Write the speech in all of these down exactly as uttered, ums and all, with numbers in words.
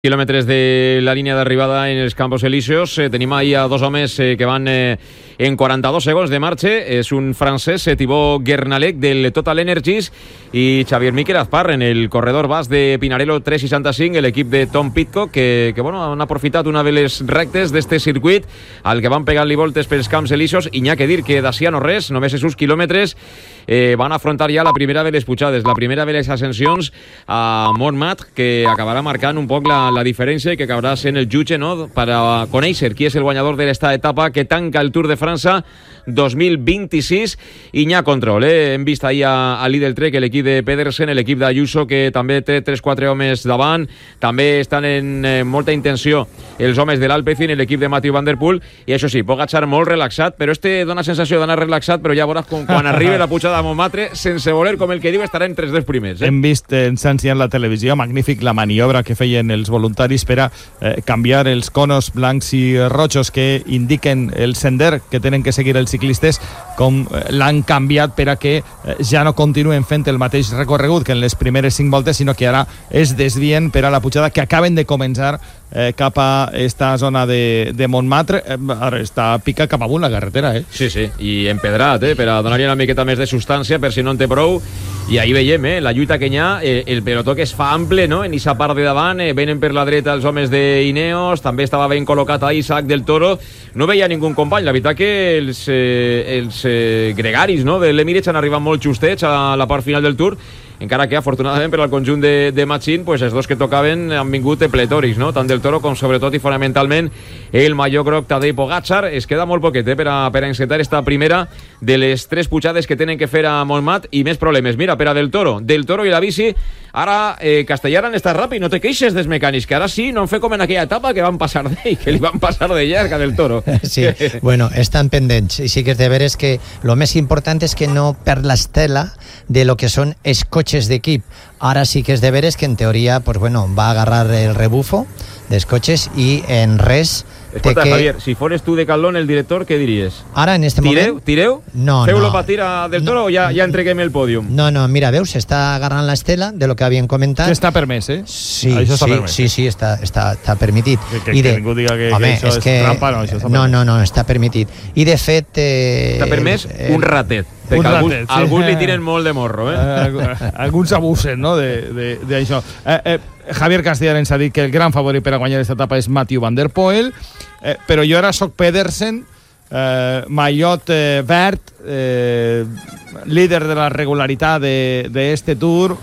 Quilòmetres de la línia d'arribada en els Campos Elíseos. Eh, tenim ahí a dos homes eh, que van eh, en quaranta-dos segons de marxa. És un francès, eh, Thibaut Guernalec, del Total Energies, i Xavier Miquel Azparren, el corredor basc de Pinarello tres seixanta-cinc, l'equip de Tom Pitcock, que, que bueno, han aprofitat una de les rectes d'este circuit al que van pegar-li voltes pels Camps Elíseos, i n'hi ha que dir que d'ací a no res, només els quilòmetres, eh, van afrontar ja la primera de les pujades, la primera de les ascensions a Montmat, que acabarà marcant un poc la la diferència i que acabarà sent el jutge, no?, per a conèixer qui és el guanyador d'esta etapa que tanca el Tour de França dos mil vint-i-sis, i n'hi ha control, eh? Hem vist ahir a, a Lidl Trek l'equip de Pedersen, l'equip d'Ayuso, que també té tres quatre homes davant. També estan en eh, molta intenció els homes de l'Alpecin, l'equip de Mathieu Van Der Poel, i això sí, Pogačar molt relaxat, però este dona sensació d'anar relaxat, però ja veuràs com quan arribi la pujada a Montmartre, sense voler, com el que diu, estarà entre els dos primers. Eh? Hem vist en Sanci en la televisió, magnífic la maniobra que feien els voluntaris per a eh, canviar els conos blancs i rojos que indiquen el sender que tenen que seguir els ciclistes, com l'han canviat per a que eh, ja no continuen fent el mateix recorregut que en les primeres cinc voltes, sinó que ara es desvien per a la pujada que acaben de començar eh, cap a esta zona de, de Montmartre. Eh, ara està pica cap amunt la carretera, eh? Sí, sí, i empedrat, eh, per a donar-hi una miqueta més de substància, per si no en té prou. I ahí veiem, eh, la lluita que n'hi ha, eh, el pelotó que es fa ample, no?, en aquesta part de davant, eh, venen per la dreta els homes d'Ineos, també estava ben col·locat a Isaac del Toro, no veia ningú company. La veritat que els, eh, els eh, gregaris, no?, de l'Emirates han arribat molt justets a la part final del Tour, encara que afortunadament per al conjunt de, de Machín, pues els dos que tocaven han vingut pletòrics, no?, tant del Toro com sobretot i fonamentalment el major groc Tadej Pogačar. Es queda molt poquet eh, per, a, per a encetar esta primera de les tres pujades que tenen que fer a Montmat, i més problemes. Mira, per a del Toro, del Toro i la bici, ara eh, Castellar han estat ràpid, no te queixes dels mecànics, que ara sí, no han fet com en aquella etapa que van passar d'ell, que li van passar de llarg a del Toro. Sí, bueno, estan pendents, i sí que és de veres que lo més important és que no per l'estela de lo que són els cotxes d'equip. Ara sí que és de veres que en teoria pues bueno, va a agarrar el rebufo dels cotxes, i en res. Escolta, que... Javier, si fores tu de Caldón el director, què diries? Ara, en este tireu, moment... Tireu? No, Feu-lo no. patir a del Toro, no, o ja, ja entreguem el pòdium? No, no, mira, veus, està agarrant l'estela de lo que havien comentat. Que està permès, eh? Sí, això està sí, permès, sí, sí, està, està, està permitit. Que, que, I de... que ningú diga que, Home, que això és, que... trampa, no, això està no, permès. no, no, està permitit. I de fet... Eh... Està permès eh... un ratet. Un ratet, alguns, sí. alguns li tiren molt de morro, eh? eh alguns abusen, no?, d'això. Eh, eh, Javier Castellar ens ha dit que el gran favorit per a guanyar aquesta etapa és Mathieu Van Der Poel, eh, però jo ara soc Pedersen, eh, mallot eh, verd, eh, líder de la regularitat d'este Tour,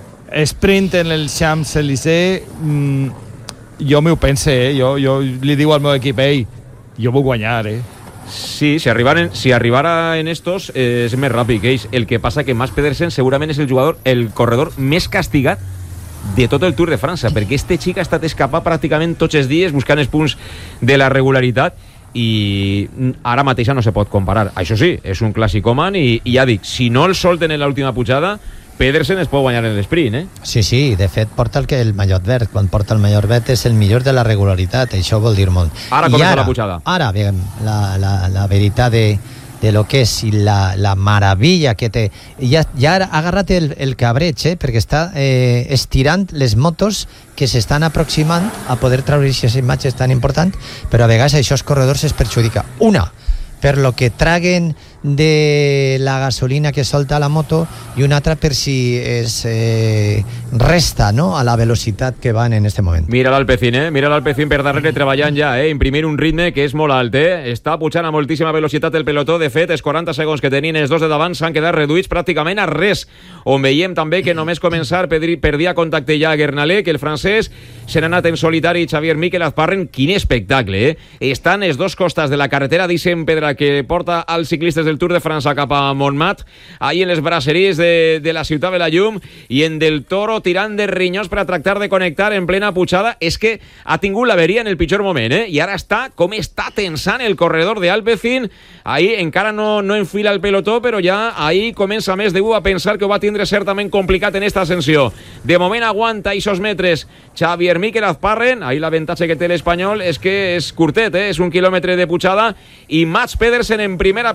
sprint en el Champs-Élysées. mm, jo m'ho pense, eh? jo, jo li diu al meu equip, ei, jo vull guanyar, eh? Sí, si arribaren, si arribara en estos eh, és més ràpid que ells. El que passa que Mats Pedersen segurament és el jugador, el corredor més castigat de tot el Tour de França, perquè este xic ha estat escapat pràcticament tots els dies buscant els punts de la regularitat, i ara mateixa no se pot comparar. Això sí, és un clàssicoman, i, i ja dic, si no el solten en l'última pujada, Pedersen es pot guanyar en l'esprint, eh? Sí, sí, de fet porta el, que el mallot verd. Quan porta el mallot verd és el millor de la regularitat, això vol dir molt. Ara I comença ara, la pujada. Ara, veiem, la, la, la veritat de, de lo que és i la, la maravilla que té. Ja, ja ha agarrat el, el cabreig, eh, perquè està eh, estirant les motos que s'estan aproximant a poder treure aquestes imatges tan importants, però a vegades això als corredors es perjudica. Una, per lo que traguen de la gasolina que solta la moto, i una altra per si es eh, resta, no?, a la velocitat que van en este moment. Mira l'Alpecin, eh? Mira l'Alpecin per darrere treballant ja, eh? Imprimir un ritme que és molt alt, eh? Està pujant a moltíssima velocitat el pelotó. De fet, els quaranta segons que tenien els dos de davant s'han quedat reduïts pràcticament a res, on veiem també que només començar perdia contacte ja a Guernalec, el francès, se n'ha anat en solitari Xavier Miquel Azparren. Quin espectacle, eh? Estan els dos costats de la carretera d'Isen Pedra que porta als ciclistes del Tour de França cap a Montmat, ahí en les brasseries de, de la ciutat de la Llum, i en del Toro tirant de rinyons per a tractar de connectar en plena pujada. És que ha tingut l'averia en el pitjor moment, eh? I ara està, com està tensant el corredor de Alpecin, ahí encara no, no enfila el pelotó, però ja ahí comença més de u a pensar que ho va tindre certament complicat en esta ascensió. De moment aguanta aquests metres Xavier Miquel Azparren, ahí l'avantatge que té l'espanyol és que és curtet, eh? És un quilòmetre de pujada, i Mats Pedersen en primera persona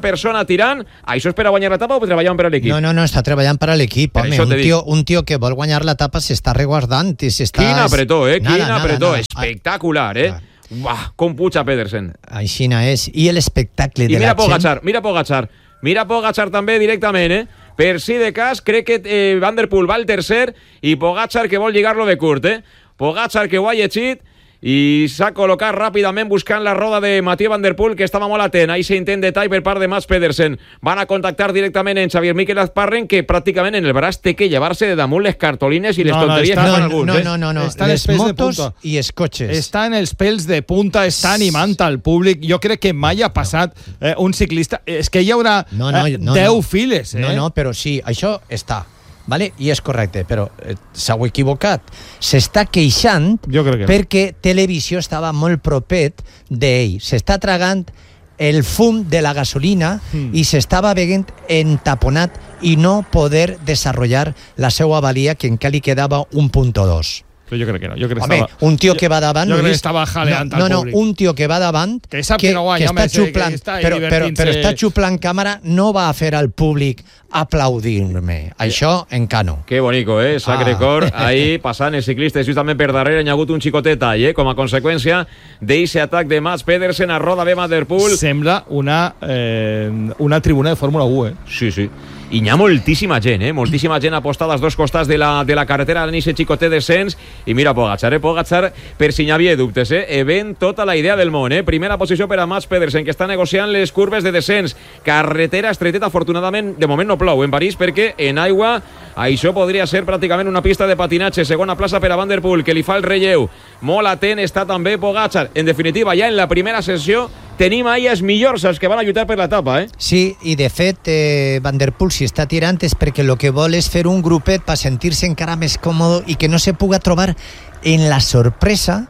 tirant, això és per a guanyar l'etapa o per treballar per a l'equip? No, no, no, està treballant per a l'equip, home, un tio, un tio que vol guanyar l'etapa s'està reguardant i s'està... Quin apretó, eh? Nada, Quin nada, apretó, nada. espectacular, eh? Uah, com puja Pedersen. Aixina és, i l'espectacle I de mira la gent... Pogacar, mira Pogacar, mira Pogacar també directament, eh? Per si de cas, crec que eh, Van der Poel va al tercer i Pogacar que vol lligar-lo de curt, eh? Pogacar que ho ha llegit i s'ha col·locat ràpidament buscant la roda de Mathieu Van der Poel, que estava molt atent. Ahí s'intent de tall per part de Mats Pedersen. Van a contactar directament en Xavier Miquel Azparren, que pràcticament en el braç té que llevar-se de damunt les cartolines i les no, tonteries no, que està, fan no, alguns. no, eh? no, no, no. Està en les els pèls de motos punta. i els cotxes. Està en els pèls de punta, està animant al públic. Jo crec que mai ha passat eh, un ciclista... És que hi haurà no, no, eh, no, deu no. files, eh? No, no, però sí, això està. Vale? I és correcte, però eh, s'ha equivocat. S'està queixant Jo crec que no. perquè Televisió estava molt propet d'ell. S'està tragant el fum de la gasolina mm. i s'estava veient entaponat i no poder desenvolupar la seva valia, que encara li quedava un punt dos. Però jo crec que no. Jo crec que Home, estava... un tio que va davant... Jo, jo crec que Luis, estava jaleant no, al no, públic. no, un tio que va davant, Que sap que, que no guanya, que està home, que xuplant, està però, però, divertint-se. però està xuplant càmera, no va a fer al públic aplaudir-me. Això encara no. Que bonico, eh? Sacre Ah. cor. Ahí passant els ciclistes justament per darrere. Hi ha hagut un xicotet tall, eh? Com a conseqüència d'eixe atac de Mats Pedersen a roda de Van der Poel. Sembla una, eh, una tribuna de Fórmula u, eh? Sí, sí. I hi ha moltíssima gent, eh? Moltíssima gent apostada als dos costats de la, de la carretera en aquest xicotet descens. I mira Pogacar, eh? Pogacar, per si n'hi havia dubtes, eh? E ven tota la idea del món, eh? Primera posició per a Mats Pedersen, que està negociant les curves de descens. Carretera estreteta, afortunadament, de moment no plou en París, perquè en aigua això podria ser pràcticament una pista de patinatge. Segona plaça per a Van der Poel, que li fa el relleu. Molt atent està també Pogacar. En definitiva, ja en la primera sessió tenim ahí els millors, els que van a lluitar per l'etapa, eh? Sí, i de fet eh, Van der Poel si està tirant és perquè el que vol és fer un grupet per sentir-se encara més còmode i que no se puga trobar en la sorpresa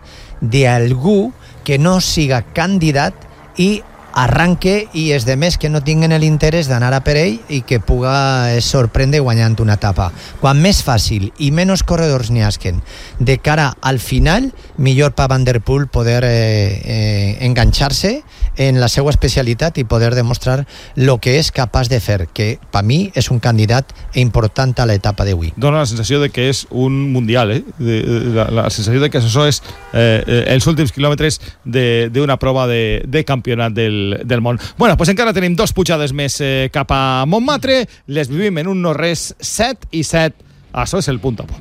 d'algú que no siga candidat i arranque i els demés que no tinguen l'interès d'anar a per ell i que puga sorprendre guanyant una etapa. Quan més fàcil i menys corredors n'hi hasquen de cara al final, millor per Van der Poel poder eh, eh, enganxar-se en la seva especialitat i poder demostrar el que és capaç de fer, que per mi és un candidat important a l'etapa d'avui. Dona la sensació de que és un mundial, eh? De, de, la, la sensació de que això és eh, eh, els últims quilòmetres d'una prova de, de campionat del, del món. Bueno, pues encara tenim dos pujades més eh, cap a Montmartre, les vivim en un no res set i set. Això és el punt a punt.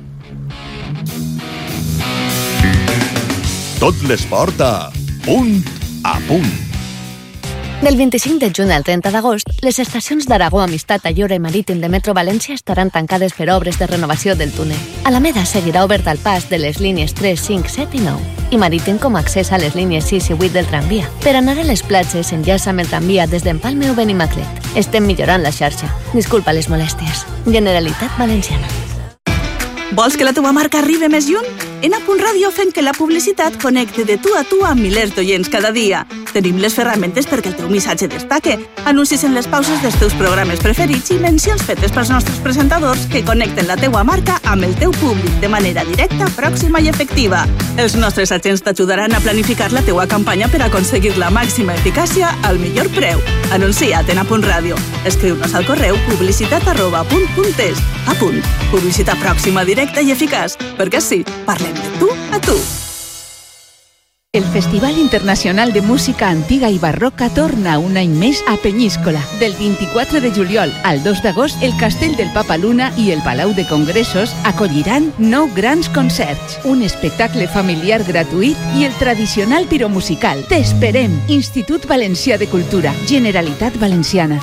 Tot l'esport a punt a punt. Del vint-i-cinc de juny al trenta d'agost, les estacions d'Aragó, Amistat, Allora i Marítim de Metro València estaran tancades per obres de renovació del túnel. Alameda seguirà obert al pas de les línies tres, cinc, set i nou i Marítim com a accés a les línies sis i vuit del tramvia. Per anar a les platges, enllaça amb el tramvia des d'Empalme o Benimaclet. Estem millorant la xarxa. Disculpa les molèsties. Generalitat Valenciana. Vols que la teva marca arribi més lluny? En A Punt Ràdio fem que la publicitat connecte de tu a tu amb milers d'oients cada dia. Tenim les ferramentes perquè el teu missatge destaque, anuncis en les pauses dels teus programes preferits i mencions fetes pels nostres presentadors que connecten la teua marca amb el teu públic de manera directa, pròxima i efectiva. Els nostres agents t'ajudaran a planificar la teua campanya per aconseguir la màxima eficàcia al millor preu. Anuncia't en A Punt Ràdio. Escriu-nos al correu publicitat arroba punt punt es. A punt. Publicitat pròxima, directa i eficaç. Perquè sí, parlem de tu a tu. El Festival Internacional de Música Antiga i Barroca torna un any més a Penyíscola. Del vint-i-quatre de juliol al dos d'agost, el Castell del Papa Luna i el Palau de Congressos acolliran nou grans concerts, un espectacle familiar gratuït i el tradicional piromusical. T'esperem! Institut Valencià de Cultura, Generalitat Valenciana.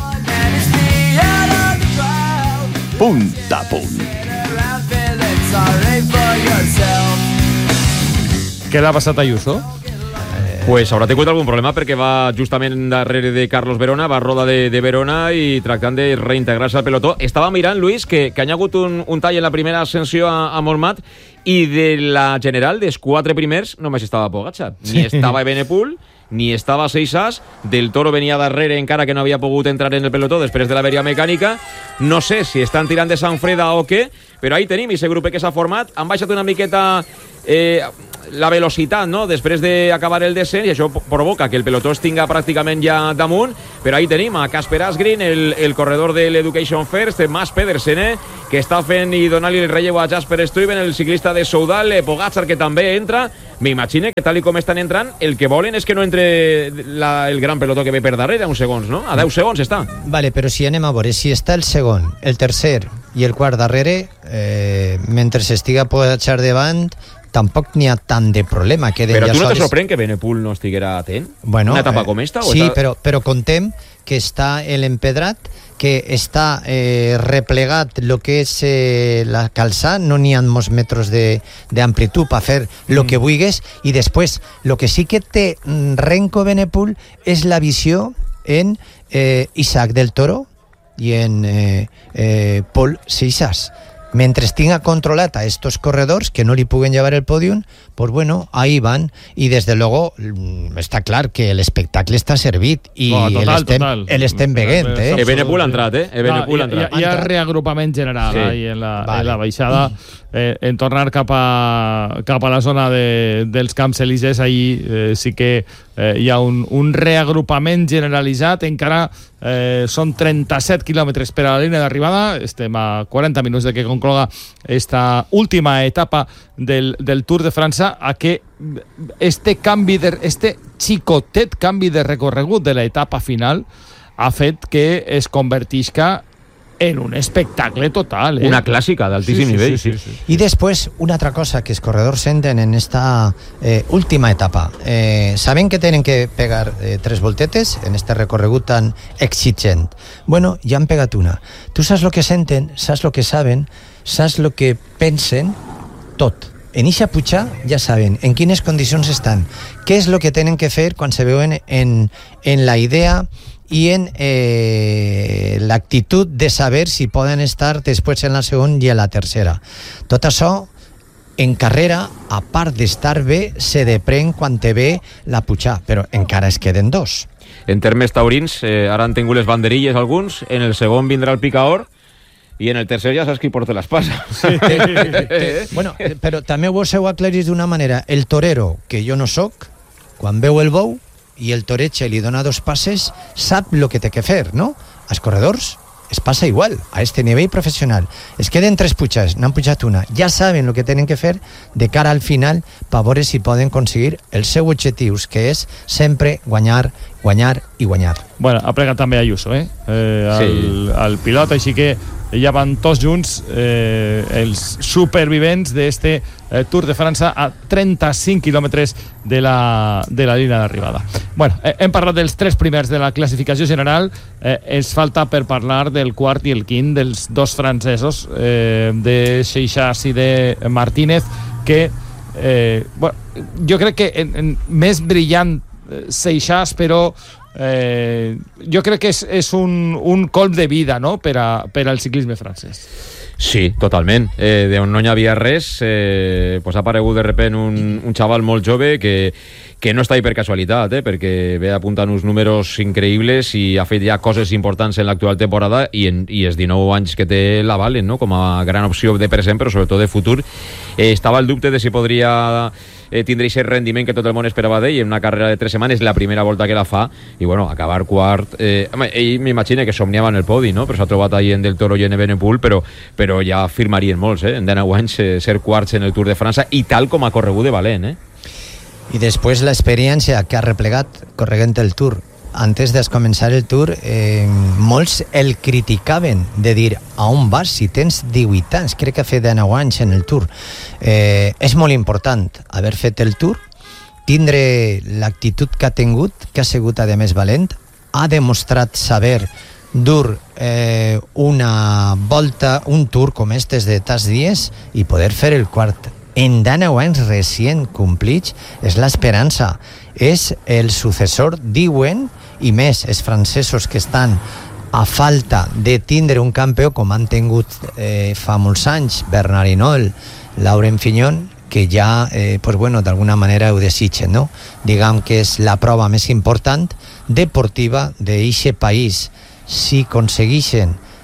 Punt a punt. Què l'ha passat a Ayuso? Pues haurà tingut algun problema perquè va justament darrere de Carlos Verona, va a roda de, de Verona i tractant de reintegrar-se al pelotó. Estava mirant, Luis, que, que hi ha hagut un, un tall en la primera ascensió a, a Montmat i de la general, dels quatre primers, només estava Pogacar. Ni estava Evenepoel, ni estava Seixas, Del Toro venia darrere encara que no havia pogut entrar en el pelotó després de l'averia mecànica. No sé si estan tirant de Sant Freda o què, però ahí tenim aquest grup que s'ha format, han baixat una miqueta eh, la velocitat, no?, després d'acabar el descens, i això provoca que el pelotó estinga pràcticament ja damunt, però ahí tenim a Casper Asgreen, el, el corredor de l'Education First, Mads Pedersen, eh, que està fent i donant-li el relleu a Jasper Stuyven, el ciclista de Soudal, eh, Pogacar, que també entra. M'imagino que tal i com estan entrant, el que volen és que no entre la, el gran pelotó que ve per darrere, a uns segons, no? A deu segons està. Vale, però si anem a veure, si està el segon, el tercer i el quart darrere, eh, mentre s'estiga Pogacar davant, tampoc n'hi ha tant de problema. Però tu no te sorprèn que Benepul no estiguera atent? Bueno, una etapa com esta? Sí, està... però, però contem que està l'empedrat, que està eh, replegat el que és eh, la calçada, no n'hi ha molts metres d'amplitud per fer el mm. que vulguis, i després, el que sí que té Renko Benepul és la visió en eh, Isaac del Toro i en eh, eh, Paul Seixas. Mentre tinga controlat a estos corredors que no li puguen llevar el pòdium, pues bueno, ahí van, y desde luego està clar que l'espectacle està servit i oh, total, l'estem veient, eh? Ebenepul ha entrat, eh? Ebenepul ha entrat. Hi ha reagrupament general sí. ahí en la, vale. en la baixada, eh, en tornar cap a, cap a la zona de, dels Camps Elises, ahí eh, sí que eh, hi ha un, un reagrupament generalitzat, encara eh, són trenta-set quilòmetres per a la línia d'arribada, estem a quaranta minuts de que concloga esta última etapa del, del Tour de França, a que este canvi de, este xicotet canvi de recorregut de l'etapa final ha fet que es convertisca en un espectacle total, eh? Una clàssica d'altíssim sí, sí, nivell. Sí, sí, sí, sí. I després, una altra cosa que els corredors senten en esta eh, última etapa. Eh, saben que tenen que pegar eh, tres voltetes en este recorregut tan exigent. Bueno, ja han pegat una. Tu saps el que senten, saps el que saben, saps el que pensen, tot. En eixa puja ja saben en quines condicions estan, què és el que tenen que fer quan se veuen en, en la idea i en eh, l'actitud de saber si poden estar després en la segona i en la tercera. Tot això, en carrera, a part d'estar bé, se deprèn quan te ve la puja, però encara es queden dos. En termes taurins, eh, ara han tingut les banderilles alguns, en el segon vindrà el picaor, i en el tercer ja saps qui porta l'espasa. Sí. Bueno, però també ho heu aclarit d'una manera. El torero, que jo no soc, quan veu el bou i el toretge li dona dos passes, sap el que té que fer, no? Els corredors es passa igual, a este nivell professional. Es queden tres pujas, n'han pujat una. Ja saben el que tenen que fer de cara al final per veure si poden aconseguir els seus objectius, que és sempre guanyar, guanyar i guanyar. Bueno, ha plegat també Ayuso, eh? eh al, sí. al pilot, així que ja van tots junts eh, els supervivents d'este eh, Tour de França a trenta-cinc quilòmetres de la, de la línia d'arribada. Bueno, eh, hem parlat dels tres primers de la classificació general, eh, ens falta per parlar del quart i el quint dels dos francesos, eh, de Seixas i de Martínez, que eh, bueno, jo crec que en, en, més brillant eh, Seixas, però Eh, jo crec que és, és un, un colp de vida, no?, per, a, per al ciclisme francès. Sí, totalment. Eh, d'on no hi havia res, eh, pues ha aparegut de repent un, un xaval molt jove que, que no està ahí per casualitat, eh, perquè ve apuntant uns números increïbles i ha fet ja coses importants en l'actual temporada, i, en, i els dinou anys que té la valen, no?, com a gran opció de present, però sobretot de futur. Eh, estava el dubte de si podria eh, tindre aquest rendiment que tot el món esperava d'ell en una carrera de tres setmanes, la primera volta que la fa, i bueno, acabar quart, eh, home, ell m'imagina que somniava en el podi, no?, però s'ha trobat ahí en Del Toro i en Evenepoel, però, però ja firmarien molts, eh, en dinou anys eh, ser quarts en el Tour de França, i tal com ha corregut de valent, eh. I després l'experiència que ha replegat corregent el Tour. Antes de començar el Tour, eh, molts el criticaven de dir a on vas si tens divuit anys, crec que ha fet dinou anys en el Tour. Eh, és molt important haver fet el Tour, tindre l'actitud que ha tingut, que ha sigut a més valent, ha demostrat saber dur eh, una volta, un Tour com estes de tas dies i poder fer el quart en dinou anys recient complits. És l'esperança, és el successor, diuen, i més els francesos que estan a falta de tindre un campió com han tingut eh, fa molts anys Bernard Hinault, Laurent Fignon, que ja eh, pues bueno, d'alguna manera ho desitgen, no? Diguem que és la prova més important deportiva d'eixe país. Si aconsegueixen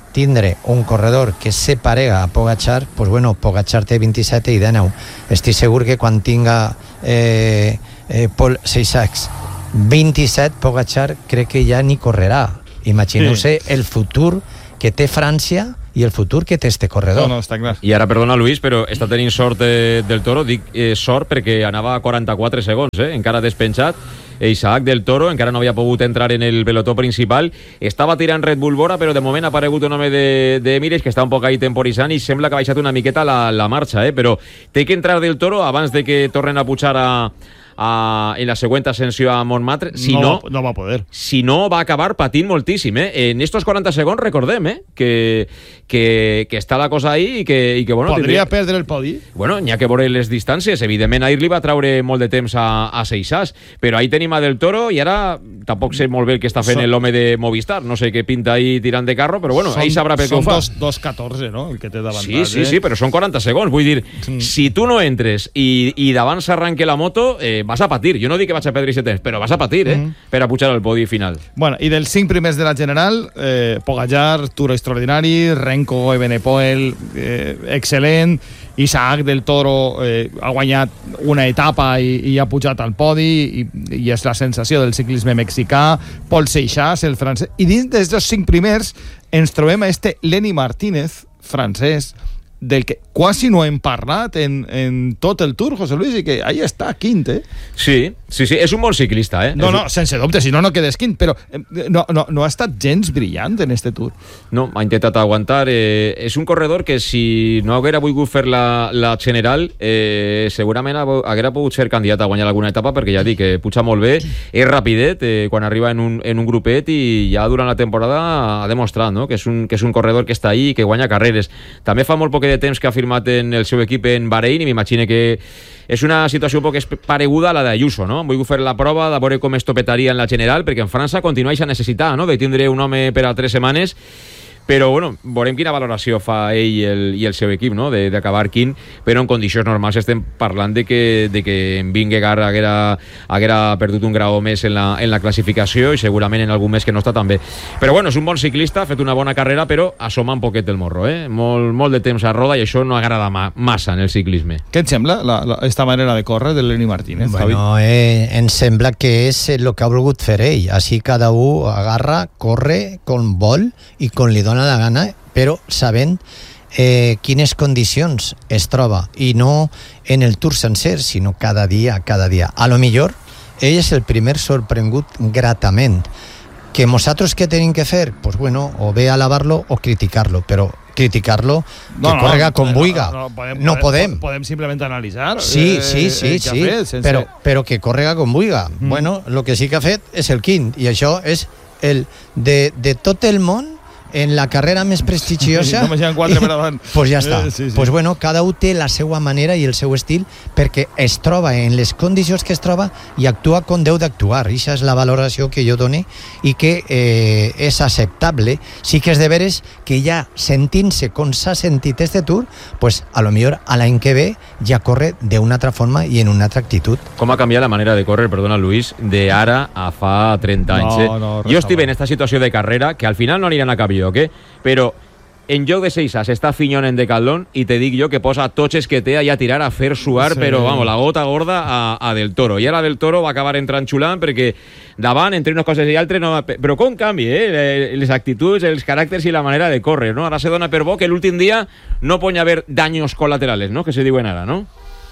tindre un corredor que se parega a Pogačar, pues bueno, Pogačar té vint-i-set i de nou. Estic segur que quan tinga eh, eh, Paul Seixacs vint-i-set, Pogačar crec que ja ni correrà. Imagineu-se sí. el futur que té França i el futur que té este corredor. No, no, està clar. I ara, perdona, Luis, però està tenint sort eh, del Toro. Dic eh, sort perquè anava a quaranta-quatre segons, eh? Encara despenjat. Isaac del Toro encara no havia pogut entrar en el pelotó principal. Estava tirant Red Bull Bora, però de moment ha aparegut un home de, de Emirates que està un poc ahí temporitzant i sembla que ha baixat una miqueta la, la marxa, eh? Però té que entrar del Toro abans de que tornen a pujar a, a, en la següent ascensió a Montmartre. Si no, no, no va poder. Si no, va acabar patint moltíssim, eh? En estos quaranta segons, recordem, eh? Que, que, que està la cosa ahí i que, i que bueno... Podria tindria... perdre el podi? Bueno, n'hi ha que veure les distàncies. Evidentment, ahir li va traure molt de temps a, a Seixas, però ahí tenim a Del Toro i ara tampoc sé molt bé el que està fent Son... l'home de Movistar. No sé què pinta ahí tirant de carro, però bueno, Son, ell sabrà per què ho fa. Són dos catorze, no?, el que té Sí, d'avantatge. sí, sí, però són quaranta segons. Vull dir, mm. si tu no entres i, i davant s'arranque la moto, eh, vas a patir. Jo no dic que vaig a perdre aquest temps, però vas a patir, eh, mm. per a pujar al podi final. Bueno, i dels cinc primers de la general, eh, Pogačar, Tour extraordinari, Renko, Evenepoel, eh, excel·lent, Isaac del Toro eh, ha guanyat una etapa i, i ha pujat al podi i, i és la sensació del ciclisme mexicà. Paul Seixas, el francès, i dins dels cinc primers ens trobem a este Lenny Martínez, francès, del que quasi no hem parlat en, en tot el Tour, José Luis, i que ahí està, quint, eh? Sí, sí, sí, és un bon ciclista, eh? No, és no, un... sense dubte, si no, no quedes quint, però eh, no, no, no ha estat gens brillant en este Tour. No, ha intentat aguantar. Eh, és un corredor que si no haguera volgut fer la, la general, eh, segurament haguera pogut ser candidat a guanyar alguna etapa, perquè ja dic que puja molt bé, és rapidet eh, quan arriba en un, en un grupet i ja durant la temporada ha demostrat, no?, que és un, que és un corredor que està ahí i que guanya carreres. També fa molt poc de temps que ha firmat en el seu equip en Bahrein i m'imagino que és una situació un poc pareguda a la d'Ayuso, no? Vull fer la prova de veure com es topetaria en la general, perquè en França continueix a necessitar, no?, de tindre un home per a tres setmanes. Però, bueno, veurem quina valoració fa ell i el, i el seu equip, no?, d'acabar quint, però en condicions normals estem parlant de que, de que en Vingegaard haguera, haguera perdut un grau més en la, en la classificació i segurament en algun mes que no està tan bé. Però, bueno, és un bon ciclista, ha fet una bona carrera, però assoma un poquet el morro, eh? Molt, molt de temps a roda i això no agrada ma, massa en el ciclisme. Què et sembla, la, la, esta manera de córrer de Lenny Martínez, Javi? Bueno, eh, em sembla que és el que ha volgut fer ell. Així cada un agarra, corre com vol i com li dona la gana, però sabent eh, quines condicions es troba i no en el Tour sencer, sinó cada dia, cada dia. A lo millor ell és el primer sorprengut gratament. Que nosaltres què tenim que fer? Pues bueno, o bé alabar-lo o criticar-lo, però criticar-lo que no, correga no, com vulga. No, no, podem, no podem. Podem simplement analitzar. Sí, eh, sí, sí, sí, sí fet, sense... però, però que correga com vulga. Mm. Bueno, el que sí que ha fet és el quint, i això és el de, de tot el món en la carrera més prestigiosa. No me llevan quatre per davant. Pues ja està. Eh, sí, sí. Pues bueno, cada un té la seva manera i el seu estil perquè es troba en les condicions que es troba i actua com deu d'actuar. Ixa és la valoració que jo dono i que eh, és acceptable. Sí que és de veres que ja sentint-se com s'ha sentit este Tour, pues a lo millor a l'any que ve ja corre d'una altra forma i en una altra actitud. Com ha canviat la manera de córrer, perdona Luis, de ara a fa trenta anys. No, eh? no, jo estic en esta situació de carrera que al final no aniran a cap lloc, eh? Però en lloc de Seixas està Fignon en decathlon i te dic jo que posa tots els que té allà a tirar a fer suar, sí. Però vamos, la gota gorda a, a Del Toro. I ara Del Toro va acabar entrant xulant perquè davant, entre unes coses i altres, no, però com canvi, eh? Les actituds, els caràcters i la manera de córrer, no? Ara se dona per bo que l'últim dia no pugui haver daños colaterales, no?, que se diuen ara, no?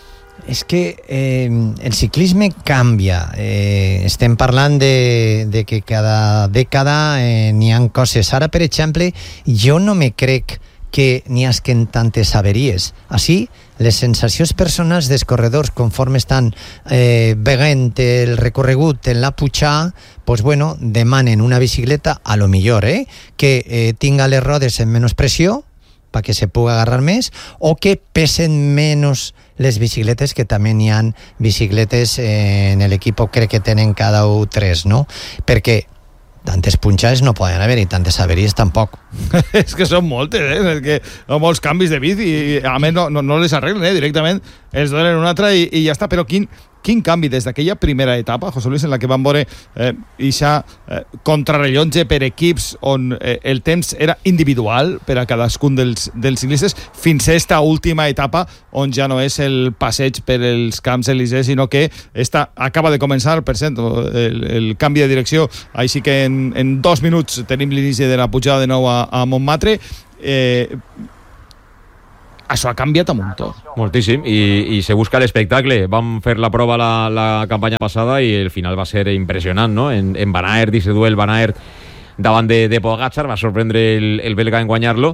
És que eh, el ciclisme canvia. Eh, estem parlant de, de que cada dècada eh, n'hi ha coses. Ara, per exemple, jo no me crec que n'hi hasquen tantes averies. Així, les sensacions personals dels corredors conforme estan eh, veient el recorregut en la pujada, pues bueno, demanen una bicicleta, a lo millor, eh, que eh, tinga les rodes en menys pressió, perquè se pugui agarrar més, o que pesen menys les bicicletes, que també n'hi ha bicicletes eh, en l'equip, crec que tenen cada un tres, no? Perquè tantes punxades no poden haver i tantes averies tampoc. És que són moltes, eh? És que són molts canvis de bici i a més no, no, no les arreglen, eh? Directament els donen una altra i, i ja està. Però quin, quin canvi des d'aquella primera etapa, José Luis, en la que van veure eh, ixa eh, contrarrellotge per equips on eh, el temps era individual per a cadascun dels, dels ciclistes, fins a esta última etapa on ja no és el passeig per els Camps Elíseos, sinó que esta acaba de començar, per cert, el, el canvi de direcció, així que en, en dos minuts tenim l'inici de la pujada de nou a, a Montmartre. Eh, això ha canviat a muntó. Moltíssim, i, i se busca l'espectacle. Vam fer la prova la, la campanya passada i el final va ser impressionant, no? En, en Van Aert, dice duel Van Aert davant de, de Pogačar, va sorprendre el, el belga en guanyar-lo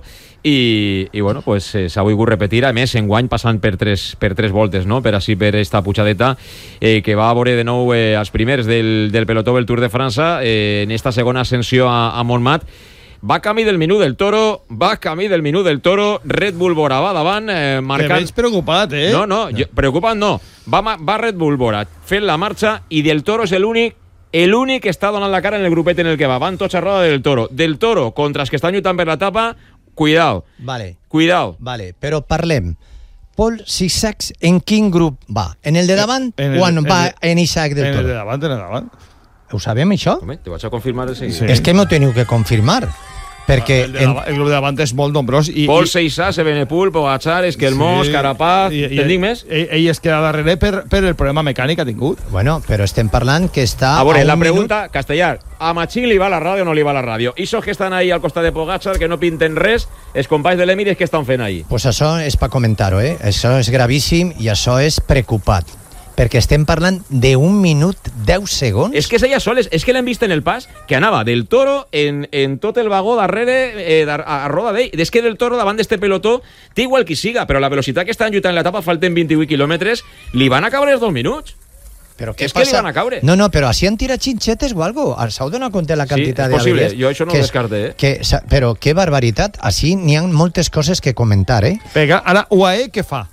i, i bueno, pues eh, s'ha volgut repetir, a més en guany passant per tres, per tres voltes, no? Per així per esta pujadeta eh, que va a veure de nou eh, els primers del, del pelotó del Tour de França eh, en esta segona ascensió a, a Montmartre. Va camí del Minut del Toro, va camí del Minut del Toro, Red Bull Bora va davant, eh, marcant... Te veig preocupat, eh? No, no, jo, preocupat no. Va, va Red Bull Bora fent la marxa i del Toro és l'únic l'únic que està donant la cara en el grupet en el que va. Van tots a roda del Toro. Del Toro contra els que estan lluitant per la tapa, cuidao. Vale. Cuidao. Vale, però parlem. Paul Sissacs en quin grup va? En el de davant en el, o en, en va el, en Isaac del Toro? Toro? En el de davant, en el de davant. Ho sabem, això? Home, te vaig a confirmar de seguida. Sí. És que m'ho teniu que confirmar. Perquè el, de davant, el grup de davant és molt nombrós. I, Paul i, Seixas, Evenepoel, Pogačar, Esquelmós, sí, Carapaz... Te'n dic més? Ell, ell es queda darrere per, per el problema mecànic que ha tingut. Bueno, però estem parlant que està... A veure, a la un pregunta, minut... Castellar, ¿a Machín li va la ràdio o no li va la ràdio? Isos que estan ahí al costat de Pogačar, que no pinten res, els companys de l'Emirates que estan fent ahí? Pues això és per comentar-ho, eh? Això és gravíssim i això és preocupat. Perquè estem parlant d'un minut deu segons. És que és ella sol, és, és que l'hem vist en el pas que anava del Toro en, en tot el vagó darrere eh, a, a roda d'ell. És que del Toro davant d'este pelotó té igual qui siga, però la velocitat que estan lluitant en l'etapa falten vint-i-vuit quilòmetres, li van a caure els dos minuts. Però què és passa? que li van a caure. No, no, però així han tirat xinxetes o algo. S'heu donat compte la quantitat sí, és possible. de Jo això no ho descarte, eh? Que, però que barbaritat. Així n'hi ha moltes coses que comentar, eh? Vinga, ara U A E què fa?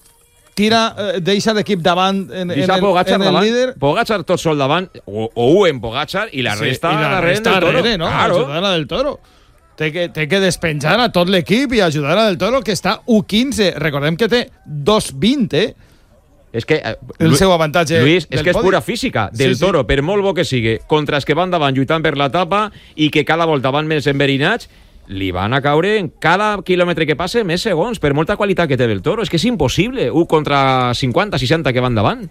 Tira, eh, deixa l'equip davant en, en, el, Pogačar en el davant, líder. Pogačar tot sol davant, o, o u en Pogačar, i la resta sí, i la darrere resta del Toro. Darrere, no? Claro. Ajudar a del Toro. Té que, té que despenjar a tot l'equip i ajudar a del Toro, que està u quinze. Recordem que té dos vint, eh? És que, eh, el seu avantatge. Lluís, és que és podi. pura física. Del sí, Toro, sí. per molt bo que sigui, contra els que van davant lluitant per la tapa i que cada volta van més enverinats, li van a caure en cada quilòmetre que passe més segons, per molta qualitat que té del Toro. És que és impossible, un contra cinquanta, seixanta que van davant.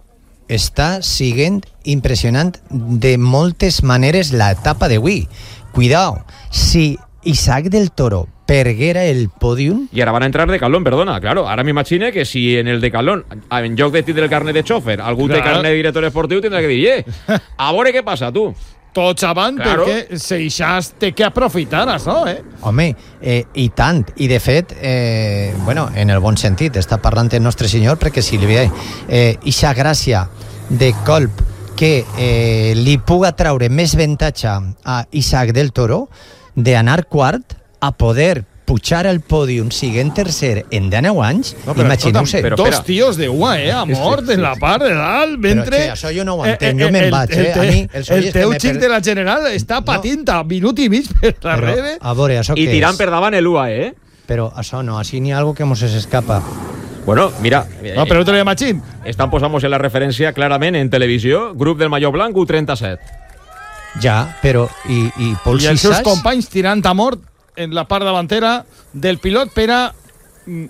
Està siguent impressionant de moltes maneres l'etapa d'avui. Cuidao, si Isaac del Toro perguera el pòdium... I ara van a entrar de calón, perdona. Claro, ara m'imagine que si en el de calón, en lloc de tindre el carnet de xòfer, algú claro. té carnet de director esportiu, tindrà que dir, eh, a veure què passa, tu. Tots avant, claro. Perquè Seixas té que aprofitar això, eh? Home, eh, i tant. I de fet, eh, bueno, en el bon sentit, està parlant el nostre senyor, perquè si li ve eh, ixa gràcia de colp que eh, li puga traure més avantatge a Isaac del Toro d'anar quart a poder pujar al pòdium siguent tercer en deu anys, no, imagineu-se. Dos tios de U A E a mort sí, sí, en la part de dalt, mentre... Però, che, això jo no ho entenc, eh, eh, jo me'n vaig, eh? A mi, el, el teu xic per... de la General està patint no. a minut i mig per darrere. Però, a veure, això I què tirant és? per davant l'U A E, eh? Però això no, així n'hi ha algo que mos escapa. Bueno, mira... No, però no te Machín. Estan posant-nos en la referència clarament en televisió, grup del Malló Blanc, U trenta-set. Ja, però... I, i Paul I els Sissas? seus companys tirant a mort en la part davantera del pilot per a mm,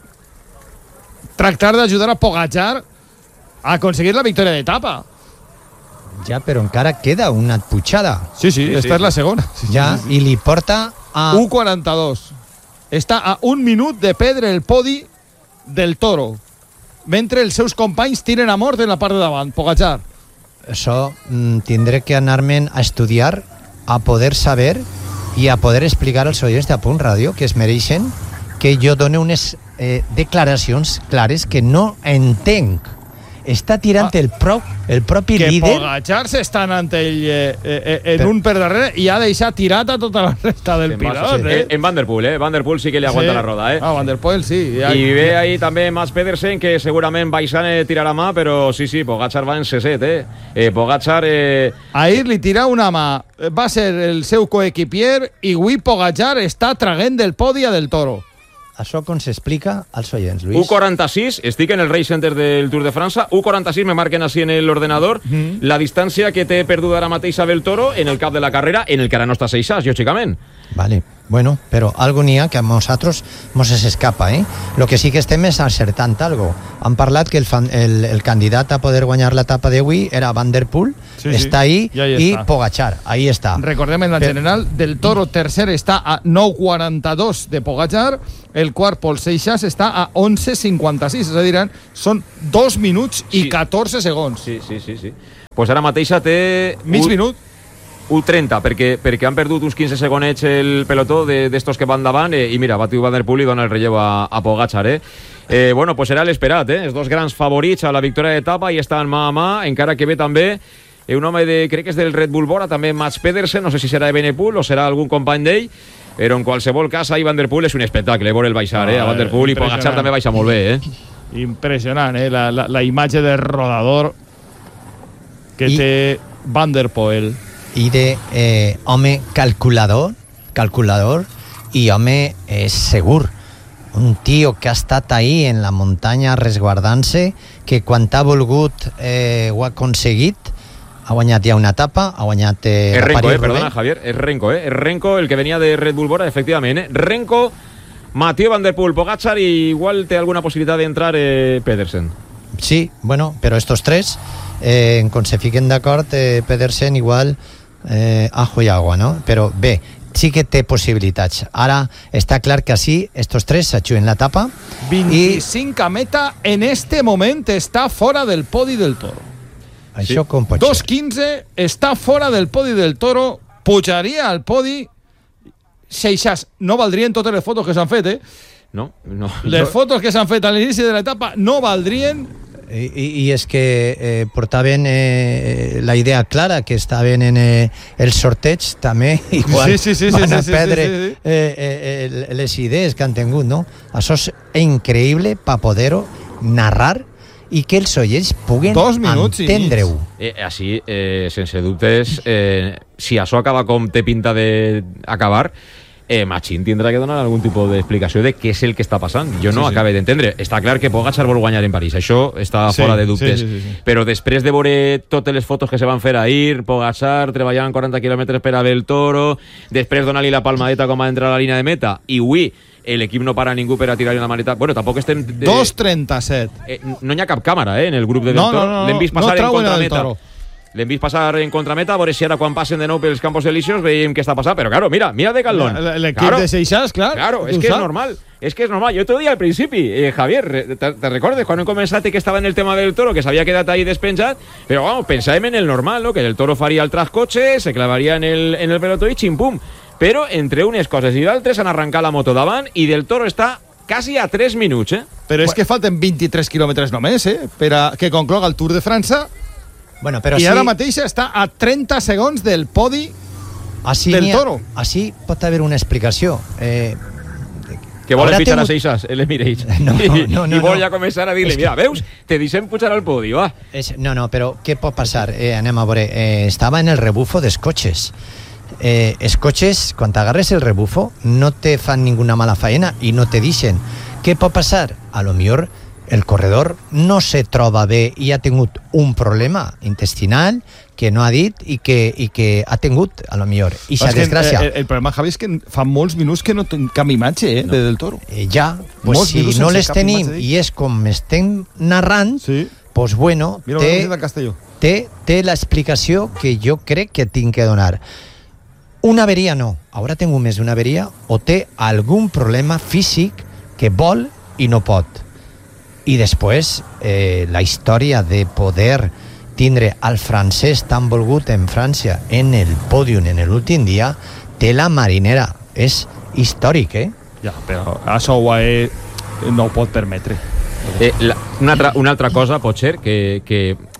tractar d'ajudar a Pogačar a aconseguir la victòria d'etapa. Ja, però encara queda una pujada. Sí, sí, esta sí. és la segona. Sí, ja, sí, sí. i li porta a... u quaranta-dos. Està a un minut de perdre el podi del Toro, mentre els seus companys tiren a mort en la part de davant, Pogačar. Això mm, tindré que anar-me'n a estudiar, a poder saber i a poder explicar als oients de Punt Ràdio que es mereixen que jo doni unes eh, declaracions clares que no entenc. Està tirant ah, el, pro, el propi que líder... Que Pogačar s'està anant ell eh, eh, en per... un per darrere i ha deixat tirat a tota la resta del en pilot. Sí. Eh? En Van der Poel, eh? Van der Poel sí que li aguanta sí. la roda, eh? Ah, Van der Poel sí. Ja, I ve ja. ahí també Mats Pedersen, que segurament Baixane tirarà mà, però sí, sí, Pogačar va en C set, eh? eh Pogačar... Eh... Ahir li tira una mà, va ser el seu coequipier i avui Pogačar està traguent del podi a del Toro. això com s'explica als oients, u Lluís? quaranta-sis, estic en el Race Center del Tour de França, u quaranta-sis me marquen així en l'ordenador, mm. la distància que té perduda ara mateix Abel Toro en el cap de la carrera, en el que ara no està seixas, lògicament. Vale, bueno, però algo n'hi ha que a nosaltres mos s'escapa, eh? Lo que sí que estem és acertant algo. Han parlat que el, fan, el, el candidat a poder guanyar l'etapa d'avui era Van der Poel, sí, està ahí, sí, i, i està. Pogacar, ahí està. Recordem en la Però... general, del Toro tercer està a nou quaranta-dos de Pogacar, el quart Pol Seixas està a onze cinquanta-sis, és a dir, són dos minuts i sí. catorze segons. Sí, sí, sí, sí. Pues ara mateixa té... Mig un... minut. u trenta, perquè, perquè han perdut uns quinze segonets el pelotó d'estos de, que van davant eh, i mira, Mathieu Van der Poel i dona el relleu a, a Pogacar, eh? eh? Bueno, pues serà l'esperat, eh? Els dos grans favorits a la victòria d'etapa i estan mà a mà, encara que ve també eh, un home de, crec que és del Red Bull Bora, també Mats Pedersen, no sé si serà de Benepul o serà algun company d'ell, però en qualsevol cas ahí Van der Poel és un espectacle, veure el baixar, eh? A Van der Poel i Pogacar també baixa molt bé, eh? Impressionant, eh? La, la, la imatge del rodador que I... té Van der Poel. I de eh, home calculador, calculador i home eh, segur. Un tio que ha estat ahí en la muntanya resguardant-se, que quan ha volgut eh, ho ha aconseguit, ha guanyat ja una etapa, ha guanyat eh, es la Renko, eh, París-Roubaix. perdona, Javier, es Renko, eh? Es Renko, el que venia de Red Bull Bora, efectivament, eh? Renko, Mathieu Van der Poel, Pogacar, i igual té alguna possibilitat d'entrar eh, Pedersen. Sí, bueno, però estos tres, eh, en quan se fiquen d'acord, eh, Pedersen igual eh, ajo i agua, no? Però bé, sí que té possibilitats. Ara està clar que així estos tres s'ajuden l'etapa. vint-i-cinc a meta, en este moment està fora del podi del Toro. Això sí. com pot dos ser? quinze està fora del podi del Toro, pujaria al podi Seixas. No valdrien totes les fotos que s'han fet, eh? No, no. Les no. fotos que s'han fet a l'inici de l'etapa no valdrien. I, i és que eh, portaven eh, la idea clara, que estaven en eh, el sorteig també, igual sí, sí, sí, van sí, a sí, perdre sí, sí, sí. Eh, eh, les idees que han tingut, no? Això és increïble per poder-ho narrar i que els oients puguen entendre-ho. Eh, així, eh, sense dubtes, eh, si això acaba com té pinta d'acabar, eh, Machín tindrà que donar algun tipus d'explicació de què és el que està passant. Jo no sí, sí. acabo d'entendre. Està clar que Pogacar vol guanyar en París, això està sí, fora de dubtes. Sí, sí, sí, sí. Però després de veure totes les fotos que se van fer ahir, Pogacar treballant quaranta quilòmetres per a Abel Toro, després donar-li la palmadeta com va entrar a la línia de meta, i avui l'equip no para ningú per a tirar-li una maneta. Bueno, tampoc estem... Eh, dos trenta-set. Eh, no hi ha cap càmera, eh, en el grup de Del no, Toro. No, no, no. L'hem vist passar no en contrameta. Toro. L'hem vist passar en contrameta, a veure si ara quan passen de nou pels Campos Elíseos veiem què està passant, però claro, mira, mira de Caldón. L'equip claro, de Seixas, clar. Claro, és que és normal, és que és normal. Jo t'ho dia al principi, eh, Javier, te, te recordes quan hem començat que estava en el tema del Toro, que s'havia quedat ahí despenjat, però vamos, pensàvem en el normal, no? Que el Toro faria el trascotxe, se clavaria en el, en el pelotó i xim-pum. Però entre unes coses i d'altres han arrencat la moto davant i del Toro està quasi a tres minuts, eh? Però és que falten vint-i-tres quilòmetres només, eh? Per a que concloga el Tour de França. Bueno, però I sí, ara mateix està a trenta segons del podi així del Toro. Així pot haver una explicació. Eh, que volen fitxar tingut... a Seixas, l'Emirates. No, no, no, I vol no. ja començar a dir-li, mira, veus, te deixem pujar al podi, va. És, no, no, però què pot passar? Eh, anem a veure. Eh, estava en el rebufo dels cotxes. Eh, els cotxes, quan t'agarres el rebufo, no te fan ninguna mala faena i no te deixen. Què pot passar? A lo millor el corredor no se troba bé i ha tingut un problema intestinal que no ha dit i que, i que ha tingut, a lo millor. I s'ha desgràcia. El, el problema, Javi, és que fa molts minuts que no tenim cap imatge eh, no. de Del Toro. Eh, ja, pues si no les tenim i és com estem narrant, sí. pues bueno, Mira, té, té, té l'explicació que jo crec que tinc que donar. Una averia no, haurà tingut més d'una averia o té algun problema físic que vol i no pot. I després, eh, la història de poder tindre el francès tan volgut en França en el pòdium en l'últim dia, té la marinera. És històric, eh? Ja, però això ho no ho pot permetre. Eh, la, una, altra, una altra cosa, pot ser, que, que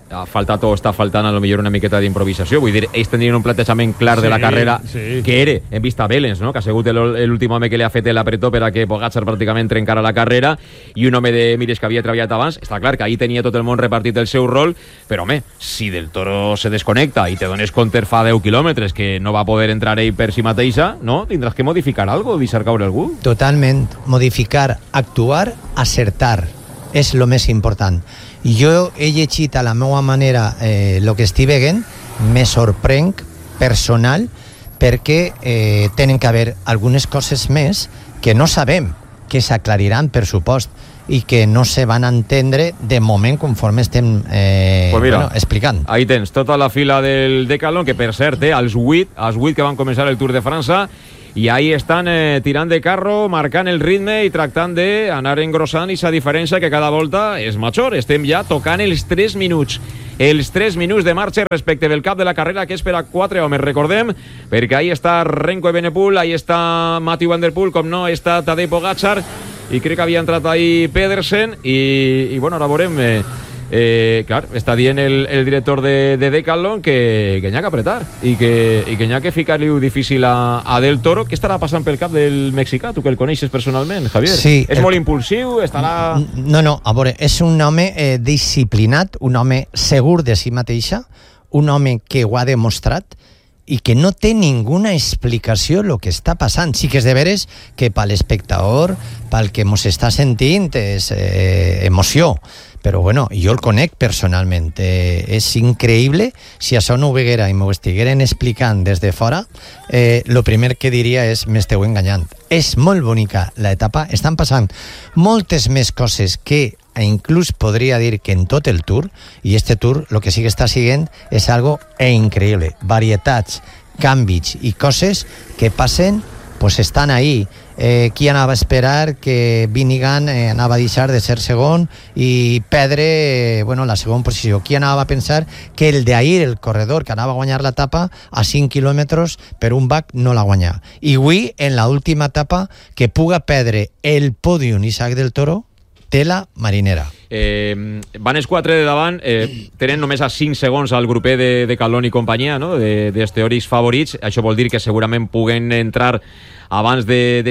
ha faltat o està faltant a lo millor una miqueta d'improvisació. Vull dir, ells tenien un plantejament clar sí, de la carrera sí. que era en vista a Belens, no? Que ha sigut l'últim home que li ha fet l'apretó per a que Pogačar pràcticament trencara la carrera, i un home de mires que havia treballat abans. Està clar que ahir tenia tot el món repartit el seu rol, però home, si Del Toro se desconnecta i te dones compte fa deu quilòmetres que no va poder entrar ell per si mateixa, no? Tindràs que modificar algo, deixar caure algú. Totalment. Modificar, actuar, acertar. És el més important. Jo he llegit a la meva manera eh, lo que estic veient, me sorprenc personal perquè eh, tenen que haver algunes coses més que no sabem, que s'aclariran, per supost, i que no se van a entendre de moment conforme estem eh, pues mira, bueno, explicant. Ahí tens tota la fila del Decathlon, que per cert, eh, els vuit, els vuit que van començar el Tour de França, i ahí estan eh, tirant de carro, marcant el ritme i tractant d'anar engrossant aquesta diferència que cada volta és major. Estem ja tocant els tres minuts. Els tres minuts de marxa respecte del cap de la carrera, que és per a quatre homes, recordem, perquè ahí està Renko Evenepoel, ahí està Mathieu van der Poel, com no està Tadej Pogačar, i crec que havia entrat ahí Pedersen, i, i bueno, ara veurem... Eh, Eh, clar, està dient el, el director de, de Decathlon que, que n'hi ha que apretar i que, i que n'hi ha que ficar-li difícil a, a Del Toro. Què estarà passant pel cap del mexicà, tu que el coneixes personalment, Javier? Sí, és el... molt impulsiu, estarà... No, no, a veure, és un home eh, disciplinat, un home segur de si mateixa, un home que ho ha demostrat i que no té ninguna explicació el que està passant. Sí que és de veres que per l'espectador, pel que mos està sentint, és eh, emoció. Però bueno, jo el conec personalment. Eh, és increïble. Si això no ho veguera i m'ho estigueren explicant des de fora, eh, lo primer que diria és m'esteu enganyant. És molt bonica l'etapa. Estan passant moltes més coses que inclús podria dir que en tot el Tour, i este Tour el que sí que està siguent és algo increïble. Varietats, canvis i coses que passen, pues estan ahí. Eh, qui anava a esperar que Vingegaard eh, anava a deixar de ser segon i perdre eh, bueno, la segona posició? Qui anava a pensar que el d'ahir, el corredor que anava a guanyar l'etapa a cinc quilòmetres per un bac, no la guanyà? I avui, en l'última etapa, que puga perdre el pòdium Isaac Del Toro, tela marinera. Eh, van els quatre de davant, eh, tenen només a cinc segons al grupet de, de Calón i companyia, no? de, dels teòrics favorits. Això vol dir que segurament puguen entrar abans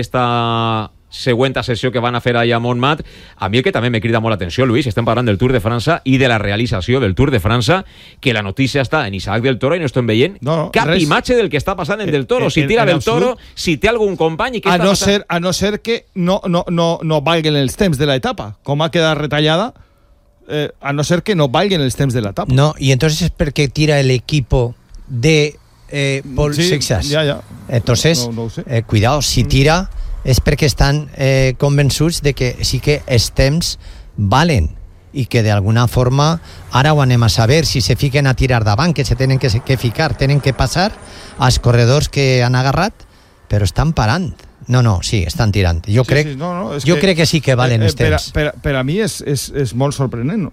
d'esta següent sessió que van a fer allà a Montmat. A mi el que també me crida molt l'atenció, Luis, estem parlant del Tour de França i de la realització del Tour de França, que la notícia està en Isaac Del Toro i no estem veient no, no, cap res. imatge del que està passant en Del Toro. Si tira en, en Del Toro, absolut. Si té algun company... I què a, està no passant? ser, a no ser que no, no, no, no valguen els temps de l'etapa, com ha quedat retallada, eh, a no ser que no valguen els temps de l'etapa. No, y entonces es porque tira el equipo de eh, Paul sí, Seixas. Ya, ya. Entonces, no, no, no sé. eh, cuidado, si tira és perquè estan eh, convençuts de que sí que els temps valen i que d'alguna forma ara ho anem a saber, si se fiquen a tirar davant, que se tenen que, que ficar, tenen que passar als corredors que han agarrat, però estan parant. No, no, sí, estan tirant. Jo, sí, crec, sí, no, no, jo que, crec que sí que valen eh, els per, temps. Per, per a mi és, és, és molt sorprenent. No?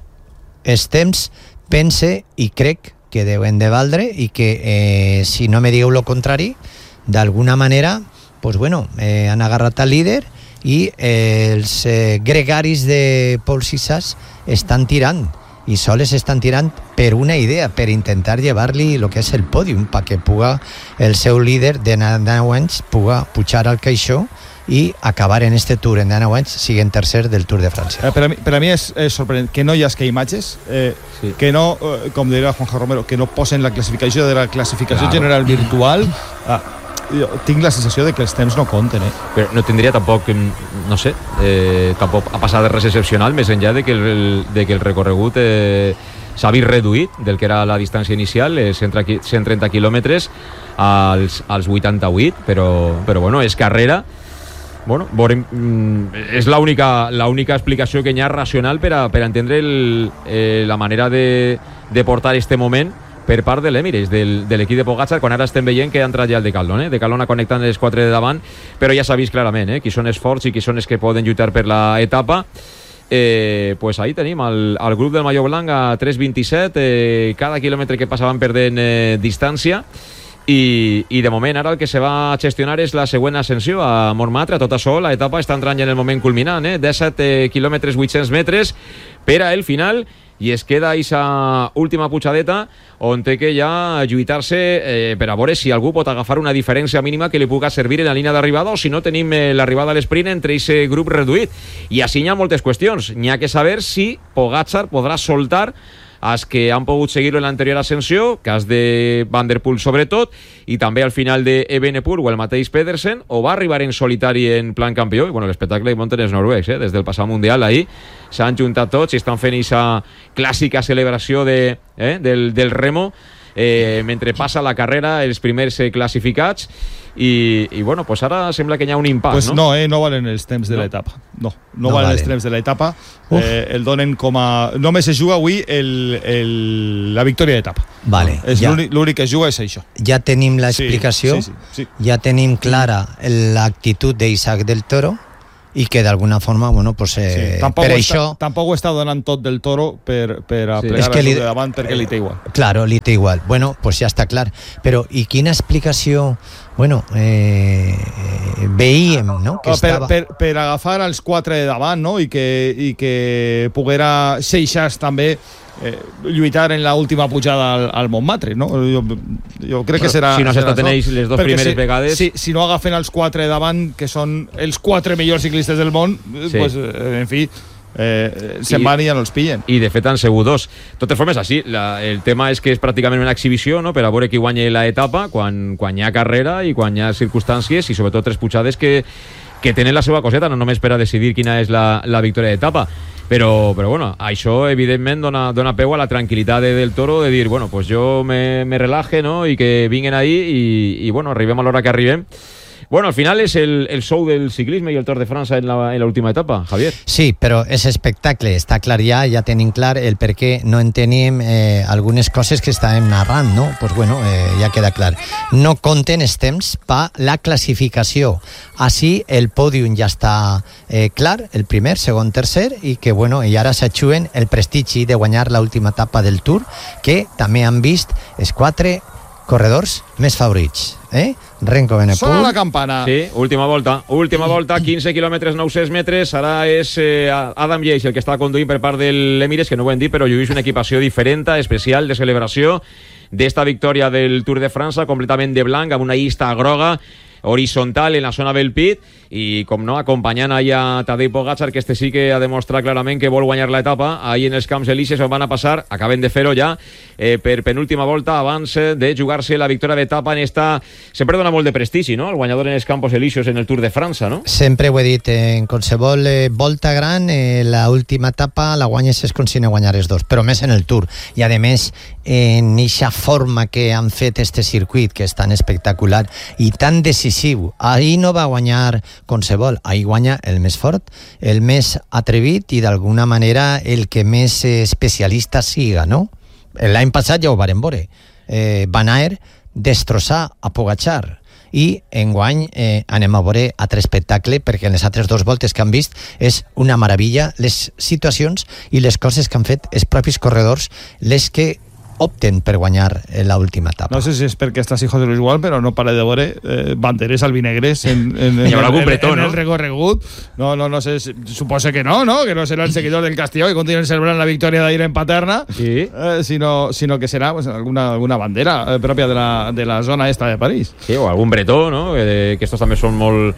Els temps, pense i crec que deuen de valdre i que eh, si no me digueu lo contrari, d'alguna manera pues bueno, eh, han agarrat al líder i eh, els eh, gregaris de Paul Sixas estan tirant i soles estan tirant per una idea, per intentar llevar-li el que és el pòdium, perquè puga el seu líder de nou anys puga pujar al caixó i acabar en este Tour en nou anys siguent tercer del Tour de França. Eh, per, a mi, per a mi és, és sorprenent que no hi hagi imatges, eh, sí. que no, eh, com diria Juanjo Romero, que no posen la classificació de la classificació claro. general virtual. Ah, jo tinc la sensació de que els temps no compten, eh? Però no tindria tampoc, no sé, eh, tampoc ha passat res excepcional, més enllà de que el, de que el recorregut eh, s'ha vist reduït del que era la distància inicial, eh, cent trenta quilòmetres als, als vuitanta-vuit, però, però bueno, és carrera. Bueno, veurem, és l'única l'única explicació que hi ha racional per a, per a entendre el, eh, la manera de, de portar este moment per part de l'Emirates, del, de l'equip de Pogačar, quan ara estem veient que ha entrat ja el Decathlon, eh? Decathlon ha connectat els quatre de davant, però ja s'ha vist clarament eh? qui són els forts i qui són els que poden lluitar per l'etapa. Eh, pues ahí tenim el, el grup del Maillot Blanc a tres vint-i-set, eh, cada quilòmetre que passaven perdent eh, distància, i, i de moment ara el que se va gestionar és la següent ascensió a Montmartre. A tot això l'etapa està entrant ja en el moment culminant, eh? disset eh, quilòmetres, vuit-cents metres per a el final, i es queda aquesta última pujadeta on té que ja lluitar-se eh, per a veure si algú pot agafar una diferència mínima que li puga servir en la línia d'arribada, o si no tenim eh, l'arribada a l'esprint entre aquest grup reduït. I així hi ha moltes qüestions. N'hi ha que saber si Pogačar podrà soltar els que han pogut seguir-lo en l'anterior ascensió, cas de Van der Poel sobretot, i també al final de Evenepoel o el mateix Pedersen, o va arribar en solitari en plan campió. I bueno, l'espectacle hi munten els noruecs, eh? Des del passat mundial ahir s'han juntat tots i estan fent aquesta clàssica celebració de, eh? del, del remo, eh, mentre passa la carrera els primers eh, classificats. I, i bueno, pues ara sembla que hi ha un impàs, pues no? no, eh, no valen els temps de No. l'etapa. No, no, No valen valen. els temps de l'etapa. Eh, el donen com a... Només es juga avui el, el, la victòria d'etapa. Vale, És ja. l'únic, l'únic que es juga és això. Ja tenim Sí, l'explicació, sí, sí, sí. ja tenim clara l'actitud d'Isaac del Toro i que d'alguna forma, bueno, pues, eh, Sí, tampoc, per ho això... està, tampoc ho està donant tot del Toro per, per a Sí. plegar És sí. que li- de davant perquè li té igual. Claro, li té igual. Bueno, pues ja està clar. Però, i quina explicació, bueno, eh, veiem, no?, que Ah, per, estava... per, per agafar els quatre de davant, no? I que, i que poguera Seixas també eh, lluitar en l'última pujada al, al Montmartre, no? Jo, jo crec que serà... Si no serà s'estaten això. ells les dos Perquè primeres si, vegades- Si, si no agafen els quatre de davant, que són els quatre millors ciclistes del món, Sí. pues, eh, en fi, eh, se'n I- van i ja no els pillen. I de fet han sigut dos. De totes formes, així, la, el tema és que és pràcticament una exhibició, no?, per a veure qui guanya l'etapa quan, quan hi ha carrera i quan hi ha circumstàncies, i sobretot tres pujades que, que tenen la seva coseta, no només per a decidir quina és la, la victòria d'etapa. Però, però bueno, això evidentment dona, dona peu a la tranquil·litat de, del Toro de dir, bueno, pues jo me, me relaje, no?, i que vinguen ahí i, i bueno, arribem a l'hora que arribem. Bueno, al final és el, el show del ciclisme i el Tour de França en la, en la última etapa, Javier. Sí, però és espectacle, està clar ja, ja tenim clar el per què no en tenim eh, algunes coses que estàvem narrant, no? Pues bueno, eh, ja queda clar. No compten els temps per la classificació. Així el pòdium ja està eh, clar, el primer, segon, tercer, i que bueno, i ara s'aixuen el prestigi de guanyar l'última etapa del Tour, que també han vist els quatre corredors més favorits, eh? Renko Sona la Evenepoel, campana. Sí, última volta, última volta, quinze quilòmetres, nou-cents metres. Ara és eh, Adam Yates el que està conduint per part de l'Emirates, que no ho hem dit, però lluís una equipació diferent, especial, de celebració d'esta victòria del Tour de França, completament de blanc, amb una llista groga horizontal en la zona del pit, i com no, acompanyant allà Tadej Pogačar, que este sí que ha demostrat clarament que vol guanyar l'etapa ahí en els Camps Elíseos, on van a passar, acaben de fer-ho ja eh, per penúltima volta abans de jugar-se la victòria d'etapa en esta... Sempre dona molt de prestigi, no?, el guanyador en els Campos Elíseos en el Tour de França, no? sempre ho he dit, en qualsevol eh, volta gran, eh, la última etapa la guanyes és com si no guanyares dos, però més en el Tour, i a més en eixa forma que han fet este circuit, que és tan espectacular i tan decisiu. Ahir no va guanyar qualsevol, ahir guanya el més fort, el més atrevit i d'alguna manera el que més eh, especialista siga, no? L'any passat ja ho varen veure, eh, Van Aert destrossar a Pogačar, i enguany eh, anem a veure altre espectacle, perquè en les altres dues voltes que han vist és una meravella les situacions i les coses que han fet els propis corredors, les que opten per guanyar l'última etapa. No sé si és perquè estàs hijo de Luis Gual, però no pare de veure eh, banderes albinegres en, en, en, Hi haurà algun en, bretó, en no? el recorregut. No, no, no sé, suposa que no, no? Que no serà el seguidor del Castelló i continuen celebrant la victòria d'ahir en Paterna, Sí. eh, sinó, sinó que serà pues, alguna, alguna bandera eh, pròpia de la, de la zona esta de París. Sí, o algun bretó, no?, que, que estos també són molt...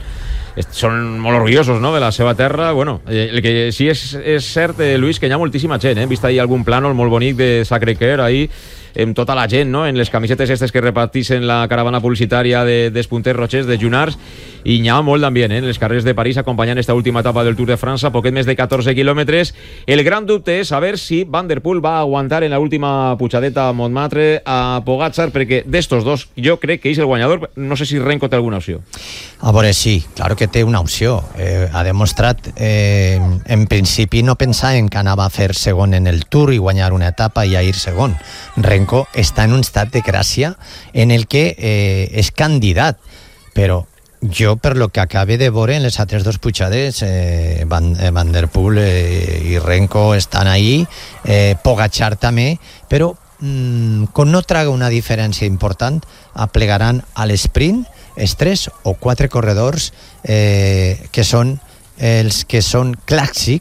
són molt orgullosos, no?, de la seva terra. Bueno, eh, el que sí és, és cert, eh, Luis, que hi ha moltíssima gent, eh? Hem vist ahir algun plànol molt bonic de Sacré-Cœur, ahir, amb tota la gent, no?, en les camisetes estes que repartixen la caravana publicitària de, dels punters rotxers, de Junars, i hi ha molt d'ambient, eh?, en les carrers de París, acompanyant esta última etapa del Tour de França, poquet més de catorze quilòmetres. El gran dubte és saber si Van der Poel va aguantar en la última pujadeta a Montmartre a Pogačar, perquè d'estos dos jo crec que és el guanyador. No sé si Renko té alguna opció. A veure, sí, claro que té una opció. Eh, ha demostrat, eh, en principi no pensaven que anava a fer segon en el Tour i guanyar una etapa i a ir segon. Renko està en un estat de gràcia en el que eh, és candidat, però jo, per lo que acabe de veure en les altres dos pujades, eh, Van, eh, Van der Poel eh, i Renko estan ahí, eh, Pogačar també, però mm, com no traga una diferència important, aplegaran a l'esprint els tres o quatre corredors eh, que són els que són clàssics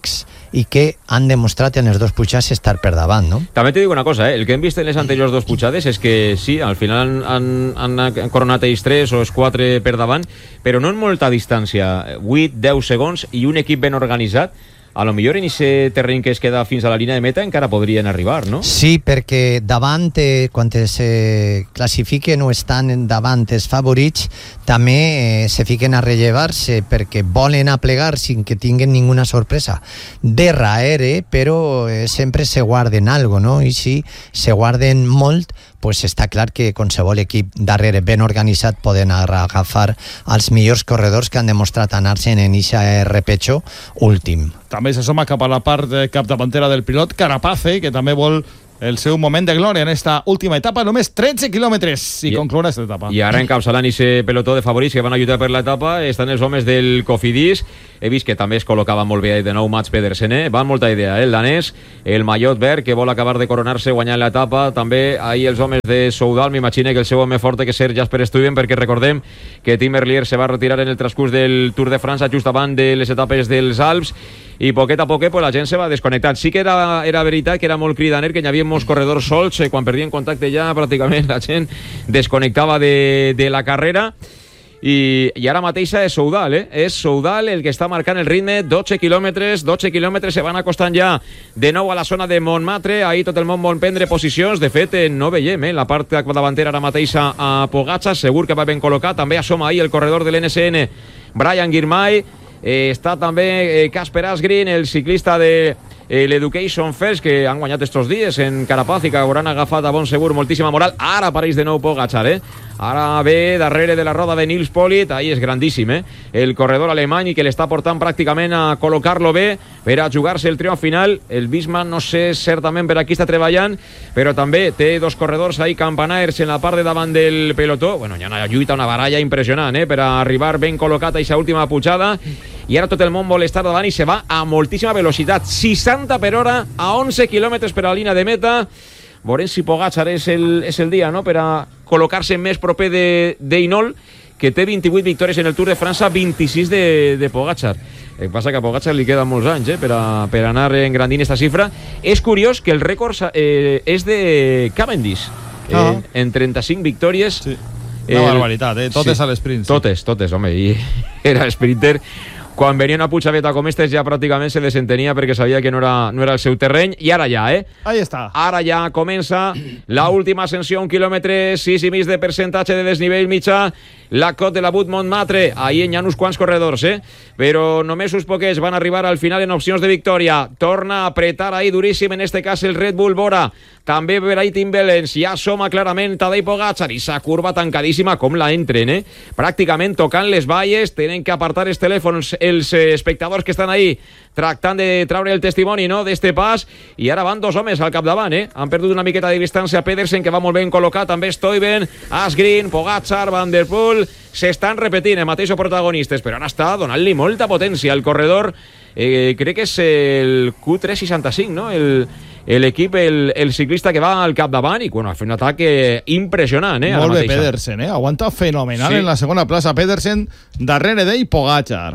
i que han demostrat en els dos pujats estar per davant, no? També te dic una cosa, eh? El que hem vist en les anteriors dos pujades és que sí, al final han, han, han coronat ells tres o els quatre per davant, però no en molta distància, vuit a deu segons, i un equip ben organitzat. A lo millor en aquest terreny que es queda fins a la línia de meta encara podrien arribar, no? Sí, perquè davant, eh, quan se classifiquen o estan davant els favorits, també eh, se fiquen a rellevar-se perquè volen aplegar sin que tinguen ninguna sorpresa. De raere, però eh, sempre se guarden algo, no? I si se guarden molt, pues està clar que qualsevol equip darrere ben organitzat poden agafar els millors corredors que han demostrat anar-se en eixa repecho últim. També s'assoma cap a la part capdavantera del pilot Carapace, que també vol el seu moment de glòria en esta última etapa, només tretze quilòmetres i, I conclourà aquesta etapa. I ara encapçalant aquest pelotó de favorits que van a lluitar per l'etapa estan els homes del Cofidis. He vist que també es col·locava molt bé de nou Mats Pedersen, eh? Va molta idea, eh? El danès, el mallot verd que vol acabar de coronar-se guanyant l'etapa, també ahir els homes de Soudal, m'imagino que el seu home forte que ser Jasper Stuyven, perquè recordem que Tim Merlier se va retirar en el transcurs del Tour de França just abans de les etapes dels Alps, i poquet a poquet pues, la gent se va desconnectant. Sí que era, era veritat que era molt cridaner, que hi havia molts corredors sols, eh, quan perdien contacte ja pràcticament la gent desconnectava de, de la carrera. I, i ara mateix és Soudal, eh? És Soudal el que està marcant el ritme, dotze quilòmetres, dotze quilòmetres se van acostant ja de nou a la zona de Montmartre, ahir tot el món vol prendre posicions, de fet eh, no veiem eh, la part davantera ara mateix a Pogačar, segur que va ben col·locat, també assoma ahir el corredor de l'N S N, Brian Girmay, eh, està també eh, Casper Asgreen, el ciclista de eh, l'Education First, que han guanyat estos dies en Carapaz i que hauran agafat a bon segur moltíssima moral. Ara apareix de nou Pogačar, eh? Ara ve darrere de la roda de Nils Politt, ahí és grandíssim, eh? El corredor alemany, i que l'està portant pràcticament a col·locar-lo bé per a jugar-se el triomf final. El Bisman no sé certament per a qui està treballant, però també té dos corredors ahí campanars en la part de davant del pelotó. Bueno, hi ha una lluita, una baralla impressionant, eh? Per a arribar ben col·locat a aquesta última pujada, i ara tot el món vol estar davant i se va a moltíssima velocitat, seixanta per hora a onze quilòmetres per a la línia de meta. Veurem si Pogačar és el, és el dia, no?, per a col·locar-se més proper de, de Hinault, que té vint-i-vuit victòries en el Tour de França, vint-i-sis de, de Pogačar. El que passa que a Pogačar li queden molts anys eh, per, a, per anar engrandint esta xifra. És curiós que el rècord eh, és de Cavendish, eh, ah. en trenta-cinc victòries. Sí. Una el... barbaritat, eh? Totes sí. a l'esprint. Sí. Totes, totes, home, i era sprinter. Quan venia una pujaveta com estes ja pràcticament se desentenia perquè sabia que no era, no era el seu terreny, i ara ja, eh? Ahí està. Ara ja comença la última ascensió, un quilòmetre, sis i mig de percentatge de desnivell mitjà, la Côte de la Butte Montmartre. Ahí hi ha uns quants corredors, eh? Però només uns poquets van arribar al final en opcions de victòria. Torna a apretar ahí duríssim, en este cas el Red Bull Bora. També per ahí Tim Wellens, ja soma clarament Tadej Pogačar, i sa curva tancadíssima com la entren, eh? Pràcticament tocant les valles, tenen que apartar els telèfons els espectadors que estan ahí tractant de traure el testimoni, no?, d'este pas, i ara van dos homes al capdavant, eh? Han perdut una miqueta de distància Pedersen, que va molt ben col·locat, també Stuyven, Asgreen, Pogačar, Van der Poel, s'estan repetint els mateixos protagonistes, però ara està donant-li molta potència al corredor, eh, crec que és el Q tres seixanta-cinc, no?, el l'equip, el, el ciclista que va al capdavant, i bueno, ha fet un atac impressionant, eh? Molt bé Pedersen, eh? Aguanta fenomenal, sí. En la segona plaça Pedersen, darrere d'ell Pogačar.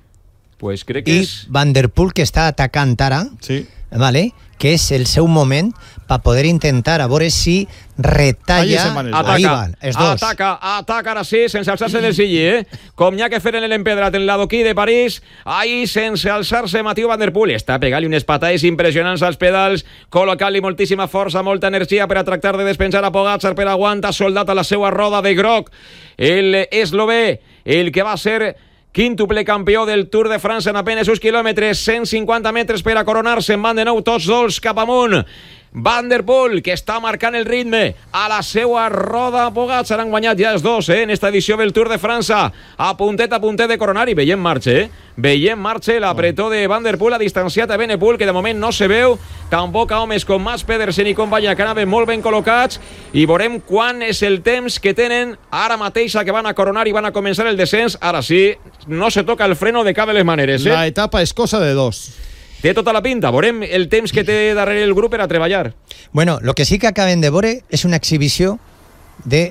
Pues crec que I és... Van der Poel, que està atacant ara, sí. vale? Que és el seu moment per poder intentar a veure si retalla. Ataca, van, els dos. ataca, ataca ara sí, sense alçar-se del sillí, eh? Com n'hi ha que fer en l'empedrat en l'Adoquí de París, ahí sense alçar-se Mathieu Van der Poel, està pegant-li unes patades impressionants als pedals, col·locant-li moltíssima força, molta energia per a tractar de despenjar a Pogačar, per aguanta soldat a la seva roda de groc, el eslové, el que va ser quíntuple campió del Tour de França en apenas uns quilòmetres, cent cinquanta metres per a coronar-se, en van de nou tots dos cap amunt. Van der Poel, que està marcant el ritme a la seva roda. Pogačar han guanyat ja els dos, eh, en esta edició del Tour de França, a puntet a puntet de coronar, i veiem marxa, eh? Veiem marxa l'apretó de Van der Poel, ha distanciat a Benepul, que de moment no se veu, tampoc a homes com Mats Pedersen i companyia, que anaven molt ben col·locats, i veurem quan és el temps que tenen ara mateix que van a coronar i van a començar el descens. Ara sí, no se toca el freno de cap de les maneres, eh? La etapa és cosa de dos. Té tota la pinta, veurem el temps que té darrere el grup per a treballar. Bueno, lo que sí que acaben de veure és una exhibició de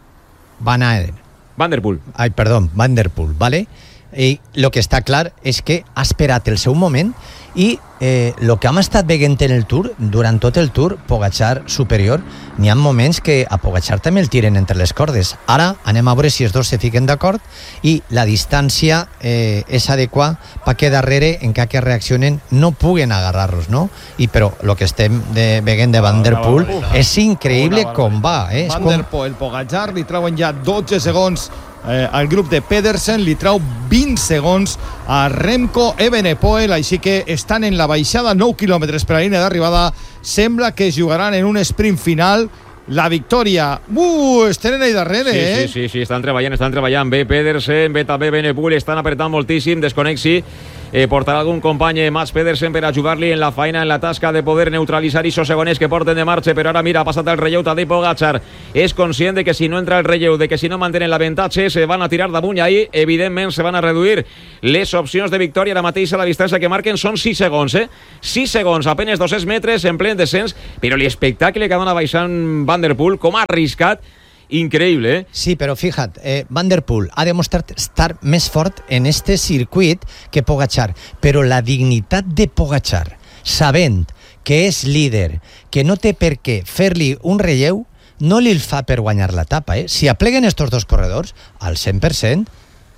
Van Aert. Van der Poel. Ai, perdó, Van der Poel, ¿vale? I lo que està clar és que ha esperat el seu moment I eh, el que hem estat veient en el Tour, durant tot el Tour, Pogačar superior, n'hi ha moments que a Pogačar també el tiren entre les cordes. Ara anem a veure si els dos se fiquen d'acord i la distància eh, és adequada perquè darrere, en cas que reaccionen, no puguen agarrar-los, no? I però el que estem de, veient de Van der Poel és increïble com va. Eh? Van der Poel, Pogačar, li trauen ja dotze segons eh, al grup de Pedersen, li trau vint segons a Remco Evenepoel, així que estan en la baixada, nou quilòmetres per a la línia d'arribada. Sembla que es jugaran en un sprint final la victòria. Uh, estan ahí darrere, sí, eh? Sí, sí, sí, estan treballant, estan treballant. Bé Pedersen, bé també Evenepoel, estan apretant moltíssim. Desconexi. Eh, portarà algun company, eh, Mats Pedersen, per ajudar-li en la feina, en la tasca de poder neutralitzar aquests segoners que porten de marxa, però ara mira, ha passat el relleu Tadej Pogačar. És conscient de que si no entra el relleu, de que si no mantenen l'avantatge, se van a tirar damunt i ahí, evidentment, se van a reduir les opcions de victòria. Ara mateix a la distància que marquen són sis segons, eh? sis segons, apenas dos cents metres en plen descens, però l'espectacle que dona baixant Van der Poel, com ha arriscat, increïble, eh? Sí, però fíjate, eh, Van der Poel ha demostrat estar més fort en este circuit que Pogačar, però la dignitat de Pogačar, sabent que és líder, que no té per què fer-li un relleu, no li el fa per guanyar l'etapa, eh? Si apleguen estos dos corredors, al cent per cent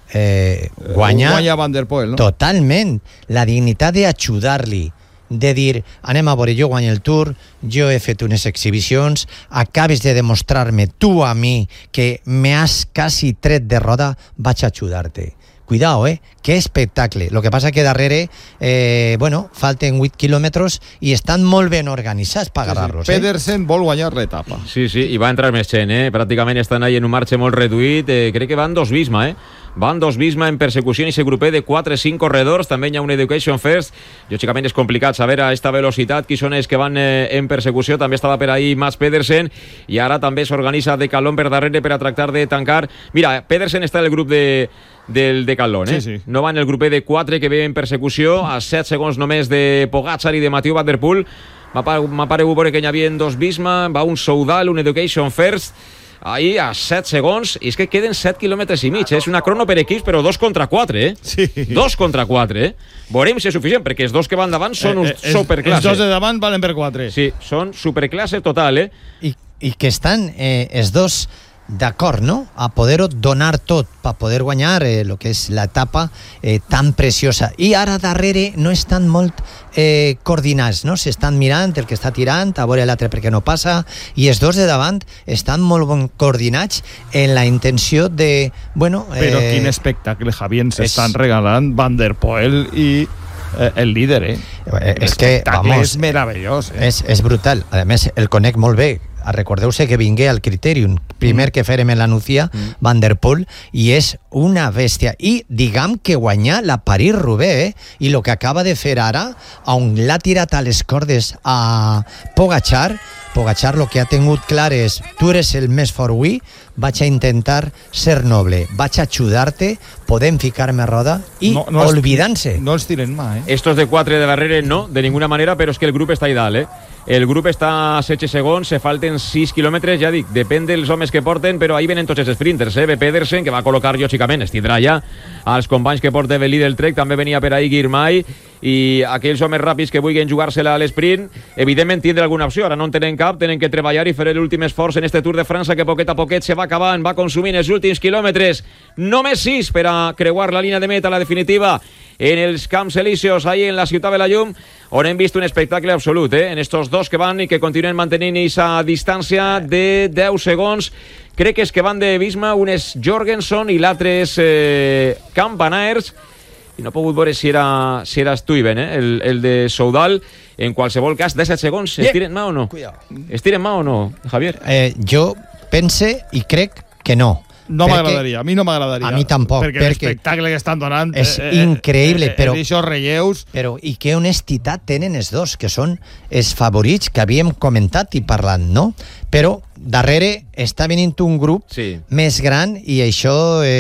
eh, guanya, guanya Van der Poel, no? Totalment. La dignitat d'ajudar-li, de dir, anem a veure, jo guanyo el Tour, jo he fet unes exhibicions, acabes de demostrar-me tu a mi que me has quasi tret de roda, vaig a ajudar-te. Cuidao, eh? Que espectacle. Lo que passa que darrere, eh, bueno, falten vuit quilòmetres i estan molt ben organitzats per agarrar-los. Sí, sí. Pedersen eh? vol guanyar l'etapa. Sí, sí, i va entrar més gent, eh? Pràcticament estan ahí en un marge molt reduït. Eh, crec que van dos Visma, eh? Van dos Visma en persecució i ese grupet de quatre cinc corredors. També hi ha un Education First. Lògicament és complicat saber a esta velocitat qui són els que van eh, en persecució. També estava per ahí Mats Pedersen i ara també s'organitza Decathlon per darrere per a tractar de tancar. Mira, Pedersen està en el grup de del Decathlon, eh? Sí, sí. No va en el grupet de quatre que ve en persecució, a set segons només de Pogačar i de Mathieu Van der Poel. M'ha paregut veure que hi havia dos Visma, va un Soudal, un Education First, ahí a set segons, i és que queden set quilòmetres i mig, eh? És una crono per equips, però dos contra quatre, eh? Sí. Dos contra quatre, eh? Veurem si és suficient, perquè els dos que van davant són eh, uns eh, superclasse. Els dos de davant valen per quatre. Sí, són superclasse total, eh? I, i que estan eh, els dos d'acord, no? A poder-ho donar tot per poder guanyar eh, el que és l'etapa eh, tan preciosa. I ara darrere no estan molt eh, coordinats, no? S'estan mirant el que està tirant, a veure l'altre perquè no passa, i els dos de davant estan molt ben coordinats en la intenció de... Bueno, eh, Però quin espectacle, Javi, ens és... estan regalant Van der Poel i eh, el líder, eh? eh és que, vamos, és meravellós, eh? És, és brutal. A més, el conec molt bé. Recordeu-se que vingué al Criterium, primer mm. que fèrem en la Nucía, mm. Van der Poel, i és una bèstia. I diguem que guanyar la París-Roubaix, eh? I el que acaba de fer ara, on l'ha tirat a les cordes a Pogačar, Pogačar el que ha tingut clar és, tu eres el més fort avui, vaig a intentar ser noble, vaig a ajudar-te, podem ficar-me a roda i no, no olvidant-se. No els tiren mà, eh? Estos de quatre de darrere no, de ninguna manera, però és que el grup està a dalt, eh? El grup està a setze segons, se falten sis quilòmetres, ja dic, depèn dels homes que porten, però ahí venen tots els sprinters, eh? Ve Pedersen, que va col·locar, lògicament, es tindrà ja als companys que porta el líder del Trek, també venia per ahí Girmay, i aquells homes ràpids que vulguin jugar-se-la a l'esprint, evidentment tindre alguna opció, ara no en tenen cap, tenen que treballar i fer l'últim esforç en este Tour de França, que poquet a poquet se va acabant, va consumint els últims quilòmetres, només sis per a creuar la línia de meta, la definitiva, en els Camps Elíseos, ahí en la Ciutat de la Llum, on hem vist un espectacle absolut, eh? En estos dos que van i que continuen mantenint aquesta distància de deu segons. Crec que és que van de Visma, un és Jorgenson i l'altre és eh, Campanaers, i no he pogut veure si era, si era Stuyven, eh? el, el de Soudal. En qualsevol cas, disset segons, es tiren mà o no? Es tiren mà o no, Javier? Eh, jo pense i crec que no. No m'agradaria, a mi no m'agradaria. A mi tampoc, perquè, perquè l'espectacle que estan donant és eh, increïble, eh, però... Eh, eh, relleus... Però i que honestitat tenen els dos, que són els favorits que havíem comentat i parlat, no? Però darrere està venint un grup sí. més gran i això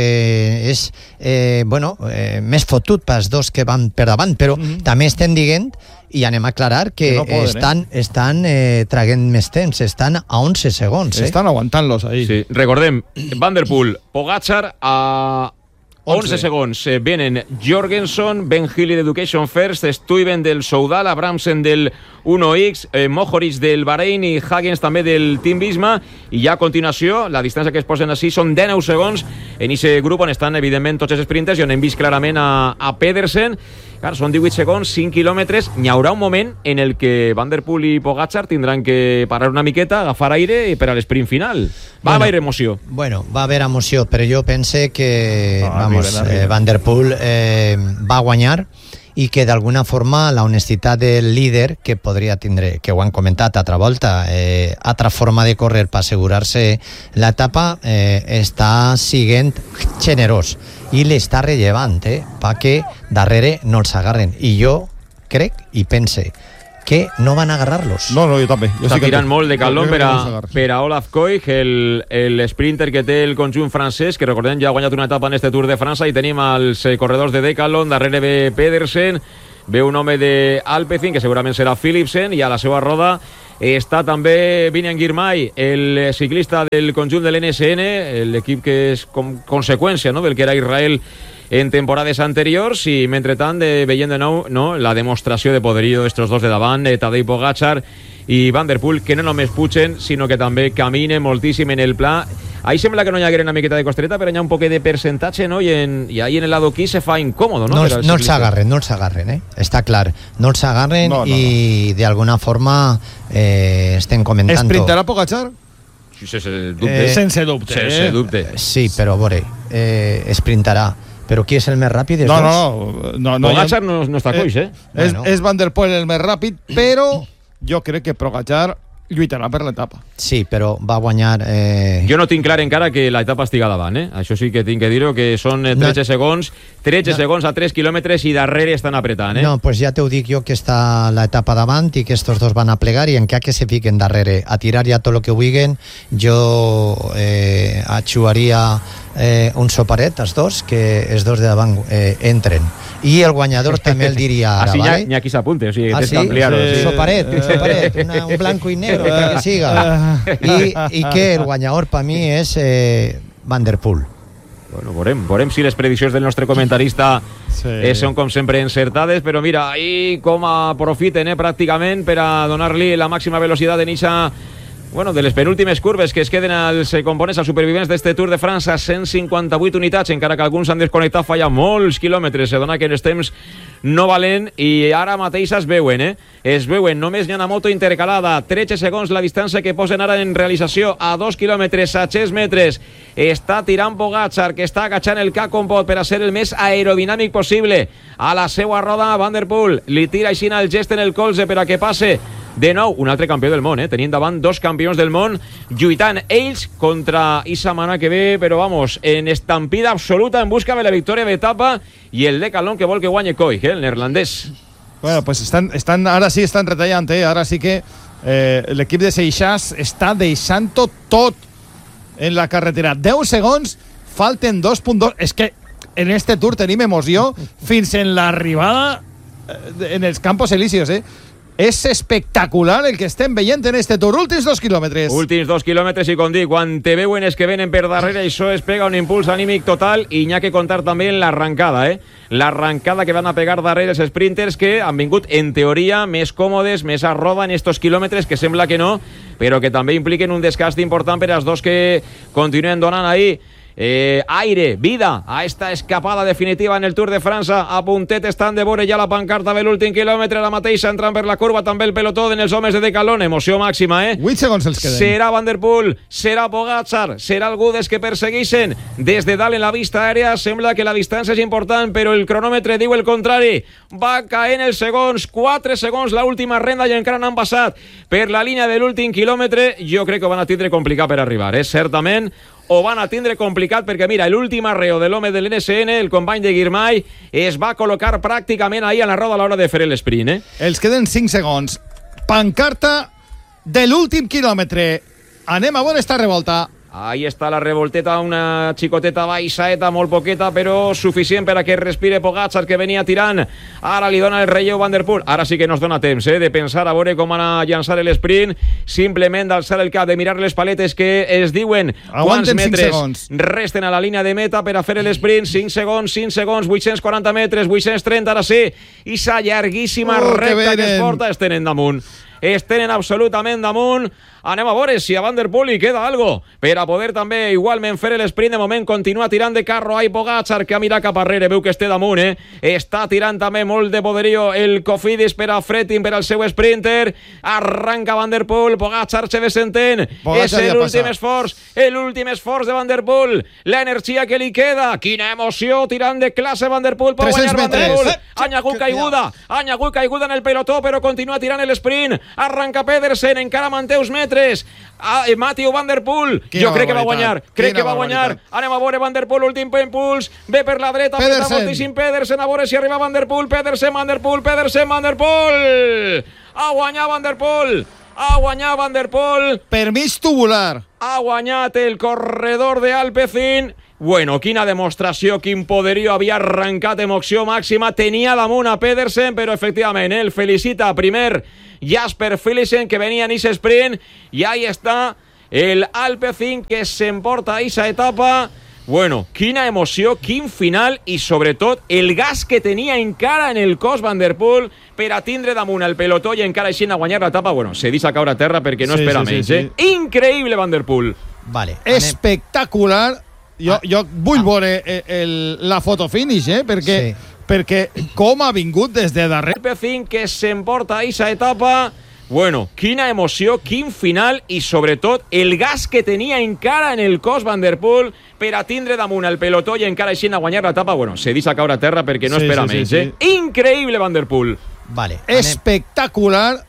eh, és eh, bueno, eh, més fotut pels dos que van per davant, però mm-hmm. també estem dient i anem a aclarar que, que no poden, estan, eh? estan eh, traguent més temps, estan a onze segons. Eh? Estan aguantant-los ahí. Sí. Recordem, Van der Poel, Pogačar a onze segons. Eh, venen Jorgensen, Ben Healy d'Education First, Stuyven del Soudal, Abramsen del uno X, eh, Mohoric del Bahrein i Hagens també del Team Visma. I ja a continuació, la distància que es posen així són dinou segons en aquest grup on estan evidentment tots els sprinters i on hem vist clarament a, a Pedersen. Clar, són divuit segons, cinc quilòmetres. N'hi haurà un moment en el que Van der Poel i Pogačar tindran que parar una miqueta, agafar aire per a l'esprint final. Va bueno, haver emoció. Bueno, va haver emoció, però jo pense que no, vamos, arriba, arriba. Eh, Van der Poel eh, va guanyar i que d'alguna forma la honestitat del líder, que podria tindre, que ho han comentat altra volta, eh, altra forma de córrer per assegurar-se l'etapa, eh, està siguent generós i l'està rellevant eh, perquè darrere no els agarren. I jo crec i pense que no van a agarrar-los. No, no, jo també. Jo Està sí que tirant molt de calor per a, no per a Olaf Koich, el, el sprinter que té el conjunt francès, que recordem ja ha guanyat una etapa en este Tour de França, i tenim els eh, corredors de Decathlon, darrere ve Pedersen, ve un home d'Alpecin, que segurament serà Philipsen, i a la seva roda està també Biniam Girmay, el ciclista del conjunt de l'N S N, l'equip que és com conseqüència, no?, del que era Israel en temporades anteriors, i mentrestant de, veient de nou, no, la demostració de poderío d'estos dos de davant, de Tadej Pogačar i Van der Poel, que no només pugen sinó que també caminen moltíssim en el pla. Ahí sembla que no hi haguera una miqueta de costreta, però hi ha un poc de percentatge, no? I, en, i ahí en el lado aquí se fa incòmodo, no? No, no els agarren, no els agarren, eh? Està clar. No els agarren no, no, i no. De alguna forma eh, estem comentant... ¿Esprintarà Pogačar? Sí, sense dubte. Eh, sense dubte. Sense eh? dubte. Sí, però a veure, eh, esprintarà. Però qui és el més ràpid? No, no, no, no. Pogačar no, no està coix, eh? eh? És, bueno. és Van der Poel el més ràpid, però jo crec que Pogačar lluitarà per l'etapa. Sí, però va guanyar... Eh... Jo no tinc clar encara que l'etapa estiga davant, eh? Això sí que tinc que dir-ho, que són tretze no. segons, tretze no. segons a tres quilòmetres i darrere estan apretant, eh? No, doncs pues ja t'ho dic jo que està l'etapa davant i que estos dos van a plegar i encara que se fiquen darrere a tirar ja tot el que vulguin, jo eh, atxuaria eh, un soparet, els dos, que els dos de davant eh, entren. I el guanyador també el diria ara, Así ¿vale? N'hi ha qui s'apunte, o sigui, ah, tens sí? que ampliar-ho. Sí. Soparet, un soparet, una, un blanco i negro, que, que siga. I, i que el guanyador per mi és eh, Van der Poel. Bueno, veurem, veurem si les prediccions del nostre comentarista sí. eh, són com sempre encertades, però mira, ahí com aprofiten eh, pràcticament per a donar-li la màxima velocitat en eixa... Bueno, de les penúltimes curves que es queden als components, als supervivents d'este Tour de França, cent cinquanta-vuit unitats, encara que alguns han desconnectat fa ja molts quilòmetres, se dona que els temps no valen, i ara mateix es veuen, eh? Es veuen, només n'hi ha una moto intercalada, tretze segons la distància que posen ara en realització, a dos quilòmetres, a tres metres, està tirant Pogačar, que està agachant el cap com pot per a ser el més aerodinàmic possible, a la seva roda Van der Poel, li tira així el gest en el colze per a que passe. De nou, un altre campió del món, eh? Tenint davant dos campions del món, lluitant ells contra Issa Mana, que ve, però vamos, en estampida absoluta en busca de la victòria d'etapa, i el Decathlon que vol que guanyi Koich, eh? El neerlandès. Bueno, pues estan, estan, ara sí estan retallant, eh? Ara sí que eh, l'equip de Seixas està deixant-ho tot en la carretera. deu segons, falten dos punt dos. És que en este Tour tenim emoció fins en l'arribada eh, en els Campos Elíseos, eh? És espectacular el que estem veient en este Tour. Últims dos quilòmetres. Últims dos quilòmetres, i com dic, quan te veuen els que venen per darrere, això es pega un impuls anímic total, i n'hi ha que contar també en l'arrancada, eh? L'arrancada que van a pegar darrere els sprinters, que han vingut, en teoria, més còmodes, més a roda en estos quilòmetres, que sembla que no, però que també impliquen un desgast important per als dos que continuen donant ahí Eh, aire, vida a esta escapada definitiva en el Tour de França. A puntet estan de vore ja la pancarta de l'últim quilòmetre, la mateixa entrant per la curva també el pelotó en els homes de Decathlon. Emoció màxima, eh? vuit segons els queden. Serà Van der Poel, serà Pogačar, serà algú dels que persegueixen des de dalt en la vista aèria. Sembla que la distància és important, però el cronòmetre diu el contrari. Va caent els segons, quatre segons la última renda, i encara n'han passat per la línia de l'últim quilòmetre. Jo crec que ho van a tindre complicat per arribar, eh? Certament ho van a tindre complicat, perquè mira, l'últim arreo de l'home de l'N S N, el company de Girmay, es va col·locar pràcticament ahí a la roda a l'hora de fer l'esprint, eh? Els queden cinc segons. Pancarta de l'últim quilòmetre. Anem a veure esta revolta. Ahí està la revolteta, una xicoteta baixaeta, molt poqueta, però suficient per a que respire Pogačar, que venia tirant. Ara li dona el relleu Van der Poel. Ara sí que no es dona temps eh, de pensar a veure com anar a llançar l'esprint, simplement d'alçar el cap, de mirar les paletes que es diuen Aguanten quants metres segons. resten a la línia de meta per a fer l'esprint. cinc segons, cinc segons, vuit-cents quaranta metres, vuit-cents trenta, ara sí. I sa llarguíssima Oh, que recta que es venen. porta, es tenen damunt. Es tenen absolutament damunt. Anem a veure si a Van der Poel li queda algo per a poder també igualment fer l'esprint. De moment continua tirant de carro a Pogačar, que ha mirat cap arrere, veu que este damunt, eh? Està tirant també molt de poderío el Cofidis per a Fretting, per al seu sprinter. Arranca Van der Poel, Pogačar se desentén. És Pogačar ja l'últim passa. esforç, l'últim esforç de Van der Poel. L'energia que li queda. Quina emoció, tirant de classe Van der Poel. Pot tres-cents guanyar Van der metres. Poel. Ha hagut caiguda, ha hagut caiguda en el pelotó, però continua tirant l'esprint. Arranca Pedersen, encara manté uns metres. Ah, eh, Mathieu Van der Poel. Quina Jo crec que va barbaritat. guanyar, crec Quina que va guanyar. barbaritat. Anem a veure Van der Poel, últim impuls. Ve per la dreta, apreta Pedersen. moltíssim Pedersen, a veure si arriba Van der Poel. Pedersen, Van der Poel, Pedersen, Van der Poel. Ha guanyat Van der Poel. Ha guanyat Van der Poel. Permís tubular. Ha guanyat el corredor de Alpecin. Bueno, quina demostració, quin poderío, havia arrencat emoció màxima, tenia damunt a Pedersen, però efectivament, el felicita primer Jasper Philipsen, que venia en ese sprint, i ahí està el Alpecin, que s'emporta a esa etapa. Bueno, quina emoció, quin final, i sobretot el gas que tenia encara en el cos Van der Poel per a tindre damunt el pelotó i encara així a guanyar l'etapa. Bueno, se deixa caure a terra perquè no Sí, espera sí, sí, menys, sí. eh? Increïble Van der Poel. Vale. anem- Espectacular. Jo, Ah. jo vull veure eh, el, la foto finish, eh? Perquè, Sí. perquè com ha vingut des de darrere. Alpecin, que s'emporta a esa etapa. Bueno, quina emoció, quin final, i sobretot el gas que tenia encara en el cos Van der Poel per a tindre damunt el pelotó i encara així a guanyar l'etapa. Bueno, se deixa caure a terra perquè no Sí, espera sí, sí, menys, sí. eh? Increïble Van der Poel. Vale. anem- Espectacular.